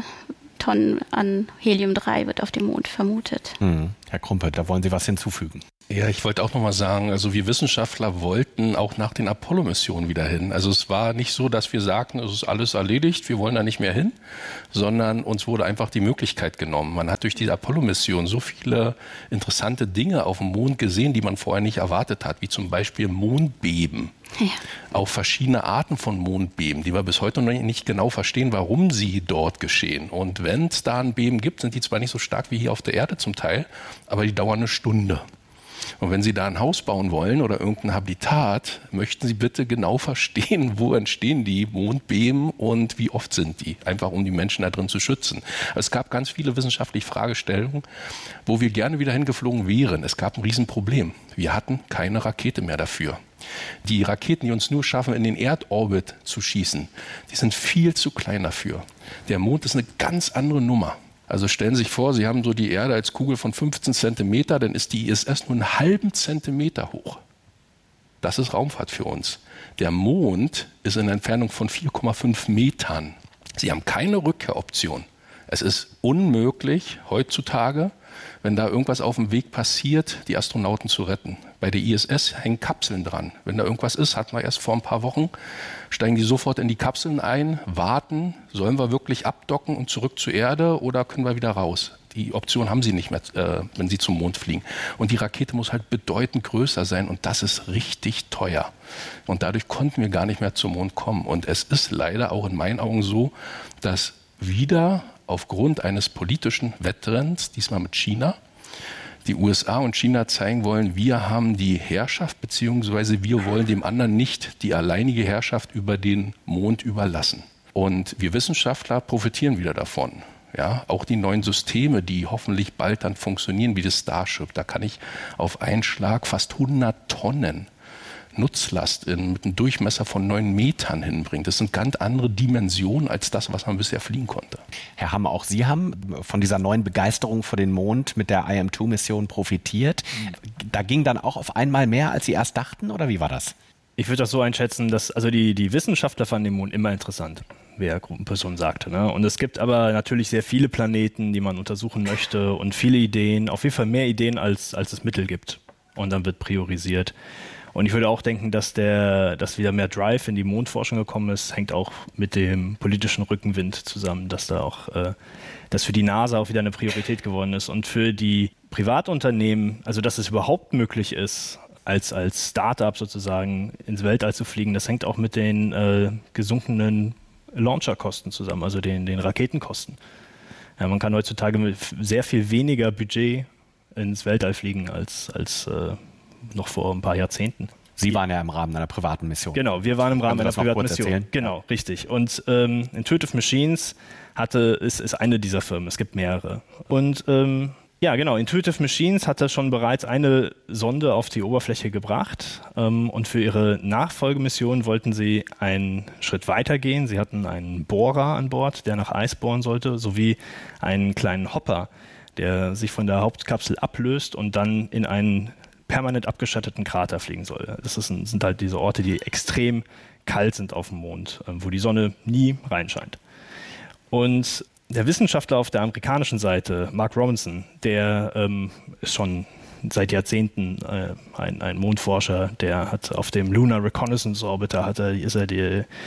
an Helium-3 wird auf dem Mond vermutet. Herr Krumpe, da wollen Sie was hinzufügen? Ja, ich wollte auch noch mal sagen, also wir Wissenschaftler wollten auch nach den Apollo-Missionen wieder hin. Also es war nicht so, dass wir sagten, es ist alles erledigt, wir wollen da nicht mehr hin, sondern uns wurde einfach die Möglichkeit genommen. Man hat durch diese Apollo-Mission so viele interessante Dinge auf dem Mond gesehen, die man vorher nicht erwartet hat, wie zum Beispiel Mondbeben. Ja. Auch verschiedene Arten von Mondbeben, die wir bis heute noch nicht genau verstehen, warum sie dort geschehen. Und wenn es da ein Beben gibt, sind die zwar nicht so stark wie hier auf der Erde zum Teil, aber die dauern eine Stunde. Und wenn Sie da ein Haus bauen wollen oder irgendein Habitat, möchten Sie bitte genau verstehen, wo entstehen die Mondbeben und wie oft sind die, einfach um die Menschen da drin zu schützen. Es gab ganz viele wissenschaftliche Fragestellungen, wo wir gerne wieder hingeflogen wären. Es gab ein Riesenproblem. Wir hatten keine Rakete mehr dafür. Die Raketen, die uns nur schaffen, in den Erdorbit zu schießen, die sind viel zu klein dafür. Der Mond ist eine ganz andere Nummer. Also stellen Sie sich vor, Sie haben so die Erde als Kugel von 15 Zentimeter, dann ist die ISS nur einen halben Zentimeter hoch. Das ist Raumfahrt für uns. Der Mond ist in einer Entfernung von 4,5 Metern. Sie haben keine Rückkehroption. Es ist unmöglich, heutzutage, wenn da irgendwas auf dem Weg passiert, die Astronauten zu retten. Bei der ISS hängen Kapseln dran. Wenn da irgendwas ist, hatten wir erst vor ein paar Wochen, steigen die sofort in die Kapseln ein, warten, sollen wir wirklich abdocken und zurück zur Erde oder können wir wieder raus? Die Option haben sie nicht mehr, wenn sie zum Mond fliegen. Und die Rakete muss halt bedeutend größer sein und das ist richtig teuer. Und dadurch konnten wir gar nicht mehr zum Mond kommen. Und es ist leider auch in meinen Augen so, dass wieder aufgrund eines politischen Wettrenns, diesmal mit China, die USA und China zeigen wollen, wir haben die Herrschaft, beziehungsweise wir wollen dem anderen nicht die alleinige Herrschaft über den Mond überlassen. Und wir Wissenschaftler profitieren wieder davon. Ja, auch die neuen Systeme, die hoffentlich bald dann funktionieren, wie das Starship, da kann ich auf einen Schlag fast 100 Tonnen Nutzlast mit einem Durchmesser von 9 Metern hinbringen. Das sind ganz andere Dimensionen als das, was man bisher fliegen konnte. Herr Hamm, auch Sie haben von dieser neuen Begeisterung für den Mond mit der IM-2-Mission profitiert. Da ging dann auch auf einmal mehr, als Sie erst dachten, oder wie war das? Ich würde das so einschätzen, dass also die Wissenschaftler fanden den Mond immer interessant, wie Herr Gruppenperson sagte. Ne? Und es gibt aber natürlich sehr viele Planeten, die man untersuchen möchte und viele Ideen, auf jeden Fall mehr Ideen, als es Mittel gibt. Und dann wird priorisiert. Und ich würde auch denken, dass wieder mehr Drive in die Mondforschung gekommen ist, hängt auch mit dem politischen Rückenwind zusammen, dass da auch, dass für die NASA auch wieder eine Priorität geworden ist. Und für die Privatunternehmen, also dass es überhaupt möglich ist, als Start-up sozusagen ins Weltall zu fliegen, das hängt auch mit den gesunkenen Launcherkosten zusammen, also den Raketenkosten. Ja, man kann heutzutage mit sehr viel weniger Budget ins Weltall fliegen als noch vor ein paar Jahrzehnten. Sie waren ja im Rahmen einer privaten Mission. Genau, wir waren im Rahmen einer privaten Mission. Erzählen? Genau, richtig. Und Intuitive Machines ist eine dieser Firmen. Es gibt mehrere. Und Intuitive Machines hatte schon bereits eine Sonde auf die Oberfläche gebracht. Und für ihre Nachfolgemission wollten sie einen Schritt weiter gehen. Sie hatten einen Bohrer an Bord, der nach Eis bohren sollte, sowie einen kleinen Hopper, der sich von der Hauptkapsel ablöst und dann in einen permanent abgeschatteten Krater fliegen soll. Das sind halt diese Orte, die extrem kalt sind auf dem Mond, wo die Sonne nie reinscheint. Und der Wissenschaftler auf der amerikanischen Seite, Mark Robinson, der ist schon seit Jahrzehnten ein Mondforscher, der hat auf dem Lunar Reconnaissance Orbiter ist er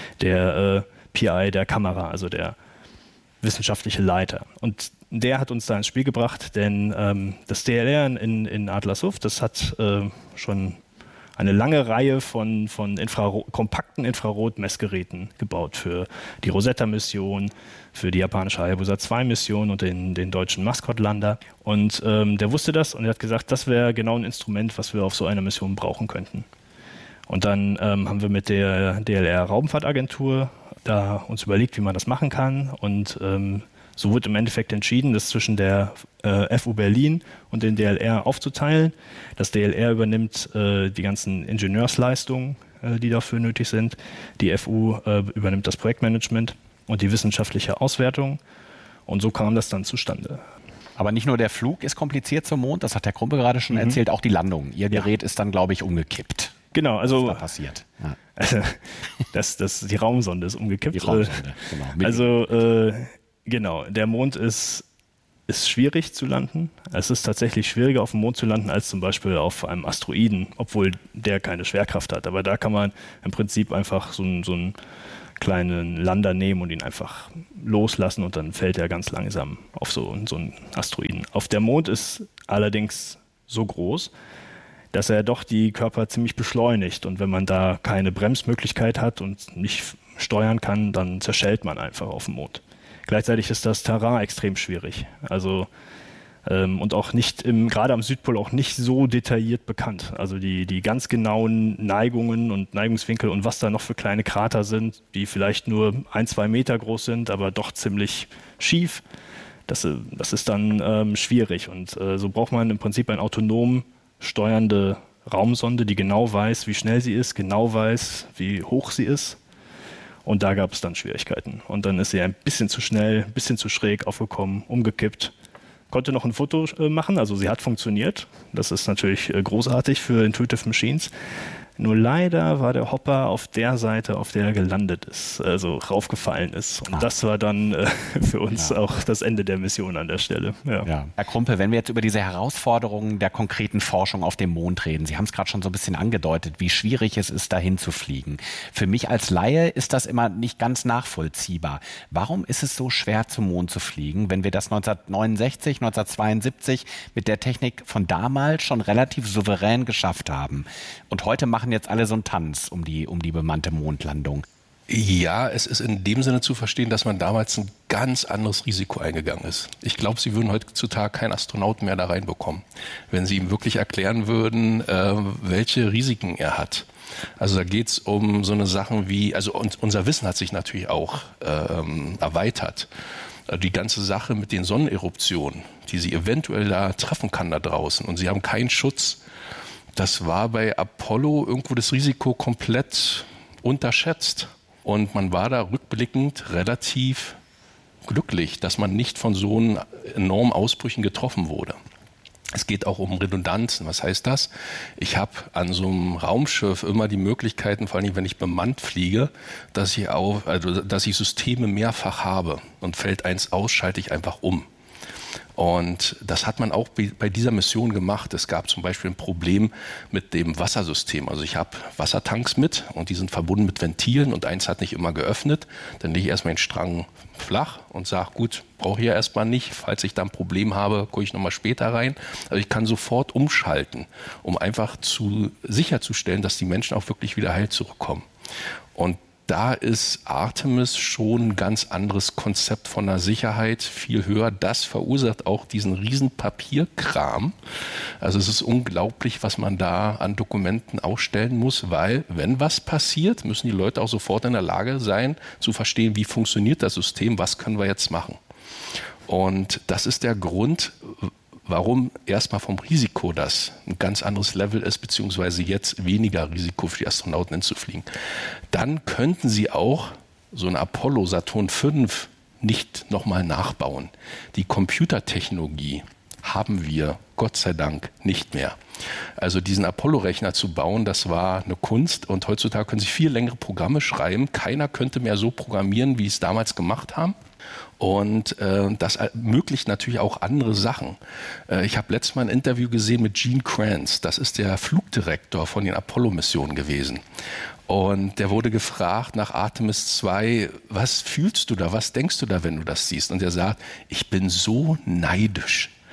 der PI der Kamera, also der wissenschaftliche Leiter. Und der hat uns da ins Spiel gebracht, denn das DLR in Adlershof, das hat schon eine lange Reihe von kompakten Infrarot-Messgeräten gebaut für die Rosetta-Mission, für die japanische Hayabusa 2-Mission und den deutschen Maskott-Lander. Und der wusste das und er hat gesagt, das wäre genau ein Instrument, was wir auf so einer Mission brauchen könnten. Und dann haben wir mit der DLR-Raumfahrtagentur da uns überlegt, wie man das machen kann. Und so wurde im Endeffekt entschieden, das zwischen der FU Berlin und den DLR aufzuteilen. Das DLR übernimmt die ganzen Ingenieursleistungen, die dafür nötig sind. Die FU übernimmt das Projektmanagement und die wissenschaftliche Auswertung. Und so kam das dann zustande. Aber nicht nur der Flug ist kompliziert zum Mond, das hat Herr Krumpe gerade schon erzählt, auch die Landung. Ihr Gerät ist dann, glaube ich, umgekippt. Genau, also was ist da passiert? Ja. Also, die Raumsonde ist umgekippt. Die Raumsonde, genau. Also genau, der Mond ist schwierig zu landen. Es ist tatsächlich schwieriger, auf dem Mond zu landen, als zum Beispiel auf einem Asteroiden, obwohl der keine Schwerkraft hat. Aber da kann man im Prinzip einfach so einen kleinen Lander nehmen und ihn einfach loslassen und dann fällt er ganz langsam auf so einen Asteroiden. Auf der Mond ist allerdings so groß, dass er doch die Körper ziemlich beschleunigt. Und wenn man da keine Bremsmöglichkeit hat und nicht steuern kann, dann zerschellt man einfach auf dem Mond. Gleichzeitig ist das Terrain extrem schwierig. Also und auch nicht gerade am Südpol auch nicht so detailliert bekannt. Also die ganz genauen Neigungen und Neigungswinkel und was da noch für kleine Krater sind, die vielleicht nur 1-2 Meter groß sind, aber doch ziemlich schief. Das ist dann schwierig. Und so braucht man im Prinzip ein autonom steuernde Raumsonde, die genau weiß, wie schnell sie ist, genau weiß, wie hoch sie ist. Und da gab es dann Schwierigkeiten. Und dann ist sie ein bisschen zu schnell, ein bisschen zu schräg aufgekommen, umgekippt. Konnte noch ein Foto machen, also sie hat funktioniert. Das ist natürlich großartig für Intuitive Machines. Nur leider war der Hopper auf der Seite, auf der er gelandet ist, also raufgefallen ist. Und das war dann für uns auch das Ende der Mission an der Stelle. Ja. Herr Krumpe, wenn wir jetzt über diese Herausforderungen der konkreten Forschung auf dem Mond reden, Sie haben es gerade schon so ein bisschen angedeutet, wie schwierig es ist, dahin zu fliegen. Für mich als Laie ist das immer nicht ganz nachvollziehbar. Warum ist es so schwer, zum Mond zu fliegen, wenn wir das 1969, 1972 mit der Technik von damals schon relativ souverän geschafft haben? Und heute machen jetzt alle so einen Tanz um die bemannte Mondlandung. Ja, es ist in dem Sinne zu verstehen, dass man damals ein ganz anderes Risiko eingegangen ist. Ich glaube, Sie würden heutzutage keinen Astronauten mehr da reinbekommen, wenn Sie ihm wirklich erklären würden, welche Risiken er hat. Also da geht es um so eine Sachen wie, also unser Wissen hat sich natürlich auch erweitert. Die ganze Sache mit den Sonneneruptionen, die Sie eventuell da treffen kann da draußen und Sie haben keinen Schutz. Das war bei Apollo irgendwo das Risiko komplett unterschätzt. Und man war da rückblickend relativ glücklich, dass man nicht von so enormen Ausbrüchen getroffen wurde. Es geht auch um Redundanzen. Was heißt das? Ich habe an so einem Raumschiff immer die Möglichkeiten, vor allem wenn ich bemannt fliege, dass ich Systeme mehrfach habe. Und fällt eins aus, schalte ich einfach um. Und das hat man auch bei dieser Mission gemacht. Es gab zum Beispiel ein Problem mit dem Wassersystem. Also ich habe Wassertanks mit und die sind verbunden mit Ventilen und eins hat nicht immer geöffnet. Dann lege ich erstmal den Strang flach und sage, gut, brauche ich ja erstmal nicht. Falls ich da ein Problem habe, gucke ich nochmal später rein. Also ich kann sofort umschalten, um einfach sicherzustellen, dass die Menschen auch wirklich wieder heil zurückkommen. Und da ist Artemis schon ein ganz anderes Konzept von der Sicherheit, viel höher. Das verursacht auch diesen riesen Papierkram. Also es ist unglaublich, was man da an Dokumenten ausstellen muss, weil wenn was passiert, müssen die Leute auch sofort in der Lage sein, zu verstehen, wie funktioniert das System, was können wir jetzt machen. Und das ist der Grund, warum erstmal vom Risiko das ein ganz anderes Level ist, beziehungsweise jetzt weniger Risiko für die Astronauten hinzufliegen. Dann könnten sie auch so ein Apollo Saturn V nicht nochmal nachbauen. Die Computertechnologie haben wir, Gott sei Dank, nicht mehr. Also diesen Apollo-Rechner zu bauen, das war eine Kunst und heutzutage können Sie viel längere Programme schreiben. Keiner könnte mehr so programmieren, wie es damals gemacht haben. Und das ermöglicht natürlich auch andere Sachen. Ich habe letztes Mal ein Interview gesehen mit Gene Kranz. Das ist der Flugdirektor von den Apollo-Missionen gewesen. Und der wurde gefragt nach Artemis 2, was fühlst du da, was denkst du da, wenn du das siehst? Und er sagt, ich bin so neidisch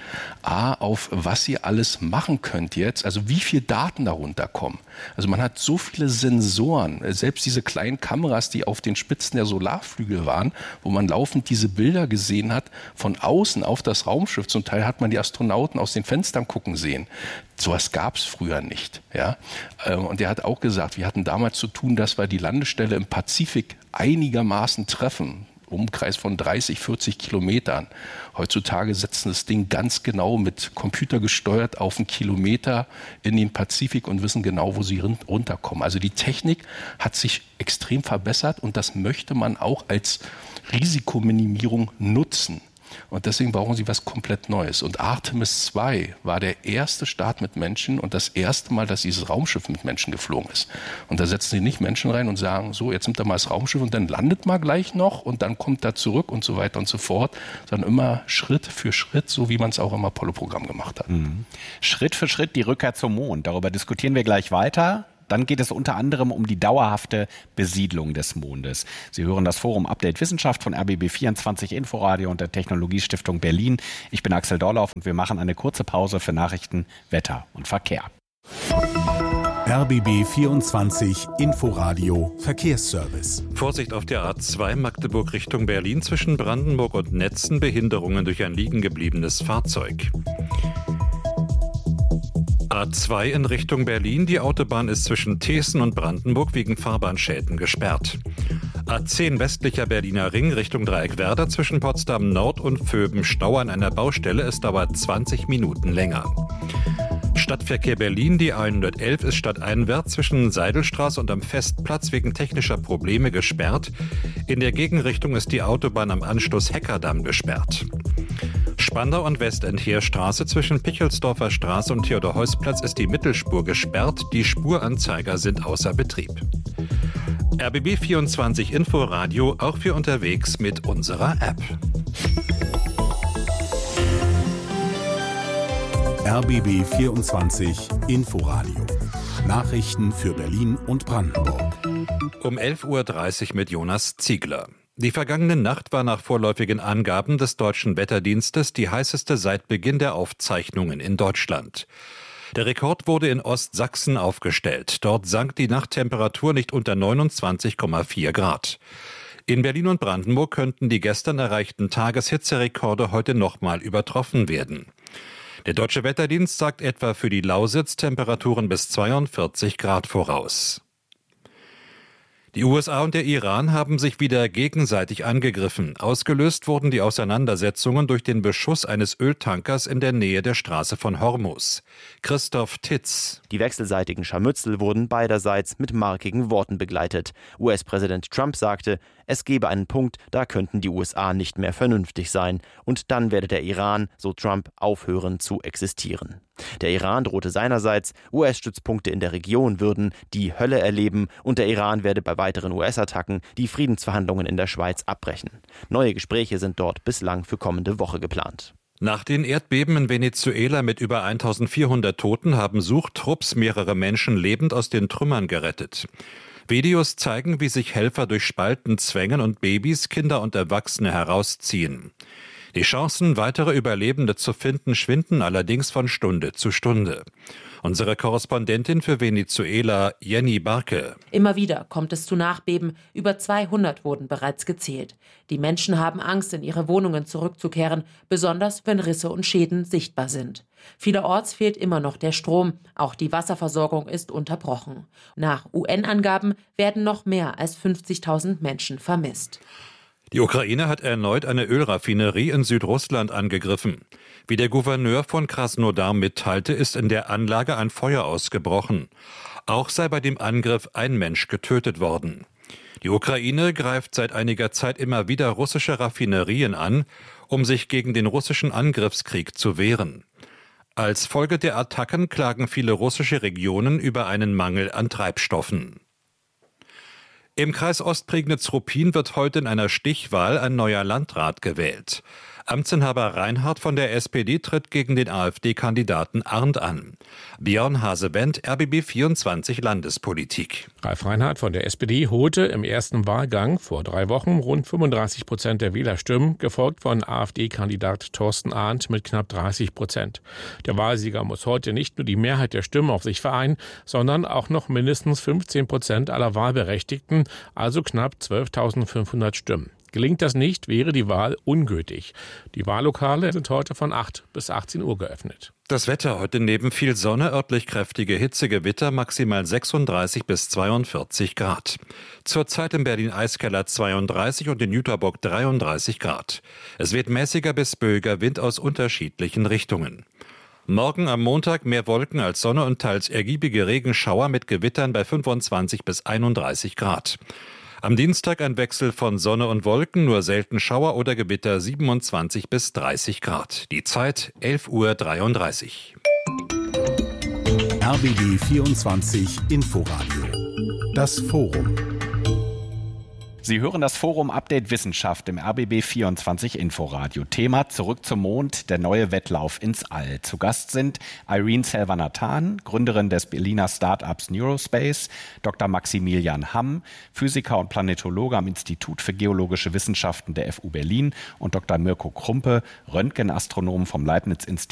auf was ihr alles machen könnt jetzt, also wie viel Daten darunter kommen. Also man hat so viele Sensoren, selbst diese kleinen Kameras, die auf den Spitzen der Solarflügel waren, wo man laufend diese Bilder gesehen hat, von außen auf das Raumschiff. Zum Teil hat man die Astronauten aus den Fenstern gucken sehen. Sowas gab es früher nicht. Ja? Und er hat auch gesagt, wir hatten damals zu tun, dass wir die Landestelle im Pazifik einigermaßen treffen. Umkreis von 30, 40 Kilometern. Heutzutage setzen das Ding ganz genau mit Computer gesteuert auf einen Kilometer in den Pazifik und wissen genau, wo sie runterkommen. Also die Technik hat sich extrem verbessert und das möchte man auch als Risikominimierung nutzen. Und deswegen brauchen sie was komplett Neues. Und Artemis 2 war der erste Start mit Menschen und das erste Mal, dass dieses Raumschiff mit Menschen geflogen ist. Und da setzen sie nicht Menschen rein und sagen, so, jetzt nimmt er mal das Raumschiff und dann landet mal gleich noch und dann kommt er zurück und so weiter und so fort, sondern immer Schritt für Schritt, so wie man es auch im Apollo-Programm gemacht hat. Schritt für Schritt die Rückkehr zum Mond. Darüber diskutieren wir gleich weiter. Dann geht es unter anderem um die dauerhafte Besiedlung des Mondes. Sie hören das Forum Update Wissenschaft von RBB24 Inforadio und der Technologiestiftung Berlin. Ich bin Axel Dorlauf und wir machen eine kurze Pause für Nachrichten, Wetter und Verkehr. RBB24 Inforadio Verkehrsservice. Vorsicht auf der A2 Magdeburg Richtung Berlin zwischen Brandenburg und Netzen, Behinderungen durch ein liegengebliebenes Fahrzeug. A2 in Richtung Berlin. Die Autobahn ist zwischen Thesen und Brandenburg wegen Fahrbahnschäden gesperrt. A10 westlicher Berliner Ring Richtung Dreieckwerder zwischen Potsdam Nord und Vöben Stau an einer Baustelle. Es dauert 20 Minuten länger. Stadtverkehr Berlin, die 111 ist stadteinwärts zwischen Seidelstraße und am Festplatz wegen technischer Probleme gesperrt. In der Gegenrichtung ist die Autobahn am Anschluss Heckerdamm gesperrt. Spandau und Westend-Heerstraße zwischen Pichelsdorfer Straße und Theodor-Heuss-Platz ist die Mittelspur gesperrt. Die Spuranzeiger sind außer Betrieb. RBB24 Inforadio auch für unterwegs mit unserer App. RBB24 Inforadio. Nachrichten für Berlin und Brandenburg. Um 11.30 Uhr mit Jonas Ziegler. Die vergangene Nacht war nach vorläufigen Angaben des Deutschen Wetterdienstes die heißeste seit Beginn der Aufzeichnungen in Deutschland. Der Rekord wurde in Ostsachsen aufgestellt. Dort sank die Nachttemperatur nicht unter 29,4 Grad. In Berlin und Brandenburg könnten die gestern erreichten Tageshitzerekorde heute nochmal übertroffen werden. Der Deutsche Wetterdienst sagt etwa für die Lausitz Temperaturen bis 42 Grad voraus. Die USA und der Iran haben sich wieder gegenseitig angegriffen. Ausgelöst wurden die Auseinandersetzungen durch den Beschuss eines Öltankers in der Nähe der Straße von Hormuz. Christoph Titz. Die wechselseitigen Scharmützel wurden beiderseits mit markigen Worten begleitet. US-Präsident Trump sagte, es gebe einen Punkt, da könnten die USA nicht mehr vernünftig sein. Und dann werde der Iran, so Trump, aufhören zu existieren. Der Iran drohte seinerseits, US-Stützpunkte in der Region würden die Hölle erleben und der Iran werde bei weiteren US-Attacken die Friedensverhandlungen in der Schweiz abbrechen. Neue Gespräche sind dort bislang für kommende Woche geplant. Nach den Erdbeben in Venezuela mit über 1400 Toten haben Suchtrupps mehrere Menschen lebend aus den Trümmern gerettet. Videos zeigen, wie sich Helfer durch Spalten zwängen und Babys, Kinder und Erwachsene herausziehen. Die Chancen, weitere Überlebende zu finden, schwinden allerdings von Stunde zu Stunde. Unsere Korrespondentin für Venezuela, Jenny Barke. Immer wieder kommt es zu Nachbeben. Über 200 wurden bereits gezählt. Die Menschen haben Angst, in ihre Wohnungen zurückzukehren, besonders wenn Risse und Schäden sichtbar sind. Vielerorts fehlt immer noch der Strom. Auch die Wasserversorgung ist unterbrochen. Nach UN-Angaben werden noch mehr als 50.000 Menschen vermisst. Die Ukraine hat erneut eine Ölraffinerie in Südrussland angegriffen. Wie der Gouverneur von Krasnodar mitteilte, ist in der Anlage ein Feuer ausgebrochen. Auch sei bei dem Angriff ein Mensch getötet worden. Die Ukraine greift seit einiger Zeit immer wieder russische Raffinerien an, um sich gegen den russischen Angriffskrieg zu wehren. Als Folge der Attacken klagen viele russische Regionen über einen Mangel an Treibstoffen. Im Kreis Ostprignitz-Ruppin wird heute in einer Stichwahl ein neuer Landrat gewählt. Amtsinhaber Reinhardt von der SPD tritt gegen den AfD-Kandidaten Arndt an. Björn Hasewendt, RBB 24 Landespolitik. Ralf Reinhardt von der SPD holte im ersten Wahlgang vor 3 Wochen rund 35% der Wählerstimmen, gefolgt von AfD-Kandidat Thorsten Arndt mit knapp 30%. Der Wahlsieger muss heute nicht nur die Mehrheit der Stimmen auf sich vereinen, sondern auch noch mindestens 15% aller Wahlberechtigten, also knapp 12.500 Stimmen. Gelingt das nicht, wäre die Wahl ungültig. Die Wahllokale sind heute von 8 bis 18 Uhr geöffnet. Das Wetter heute neben viel Sonne, örtlich kräftige Hitzegewitter, maximal 36 bis 42 Grad. Zurzeit in Berlin-Eiskeller 32 und in Jüterbock 33 Grad. Es wird mäßiger bis böiger Wind aus unterschiedlichen Richtungen. Morgen am Montag mehr Wolken als Sonne und teils ergiebige Regenschauer mit Gewittern bei 25 bis 31 Grad. Am Dienstag ein Wechsel von Sonne und Wolken, nur selten Schauer oder Gewitter 27 bis 30 Grad. Die Zeit 11:33 Uhr. RBB 24 Inforadio. Das Forum. Sie hören das Forum Update Wissenschaft im RBB 24 Inforadio. Thema: Zurück zum Mond, der neue Wettlauf ins All. Zu Gast sind Irene Selvanathan, Gründerin des Berliner Start-ups Neurospace, Dr. Maximilian Hamm, Physiker und Planetologe am Institut für Geologische Wissenschaften der FU Berlin und Dr. Mirko Krumpe, Röntgenastronom vom Leibniz-Institut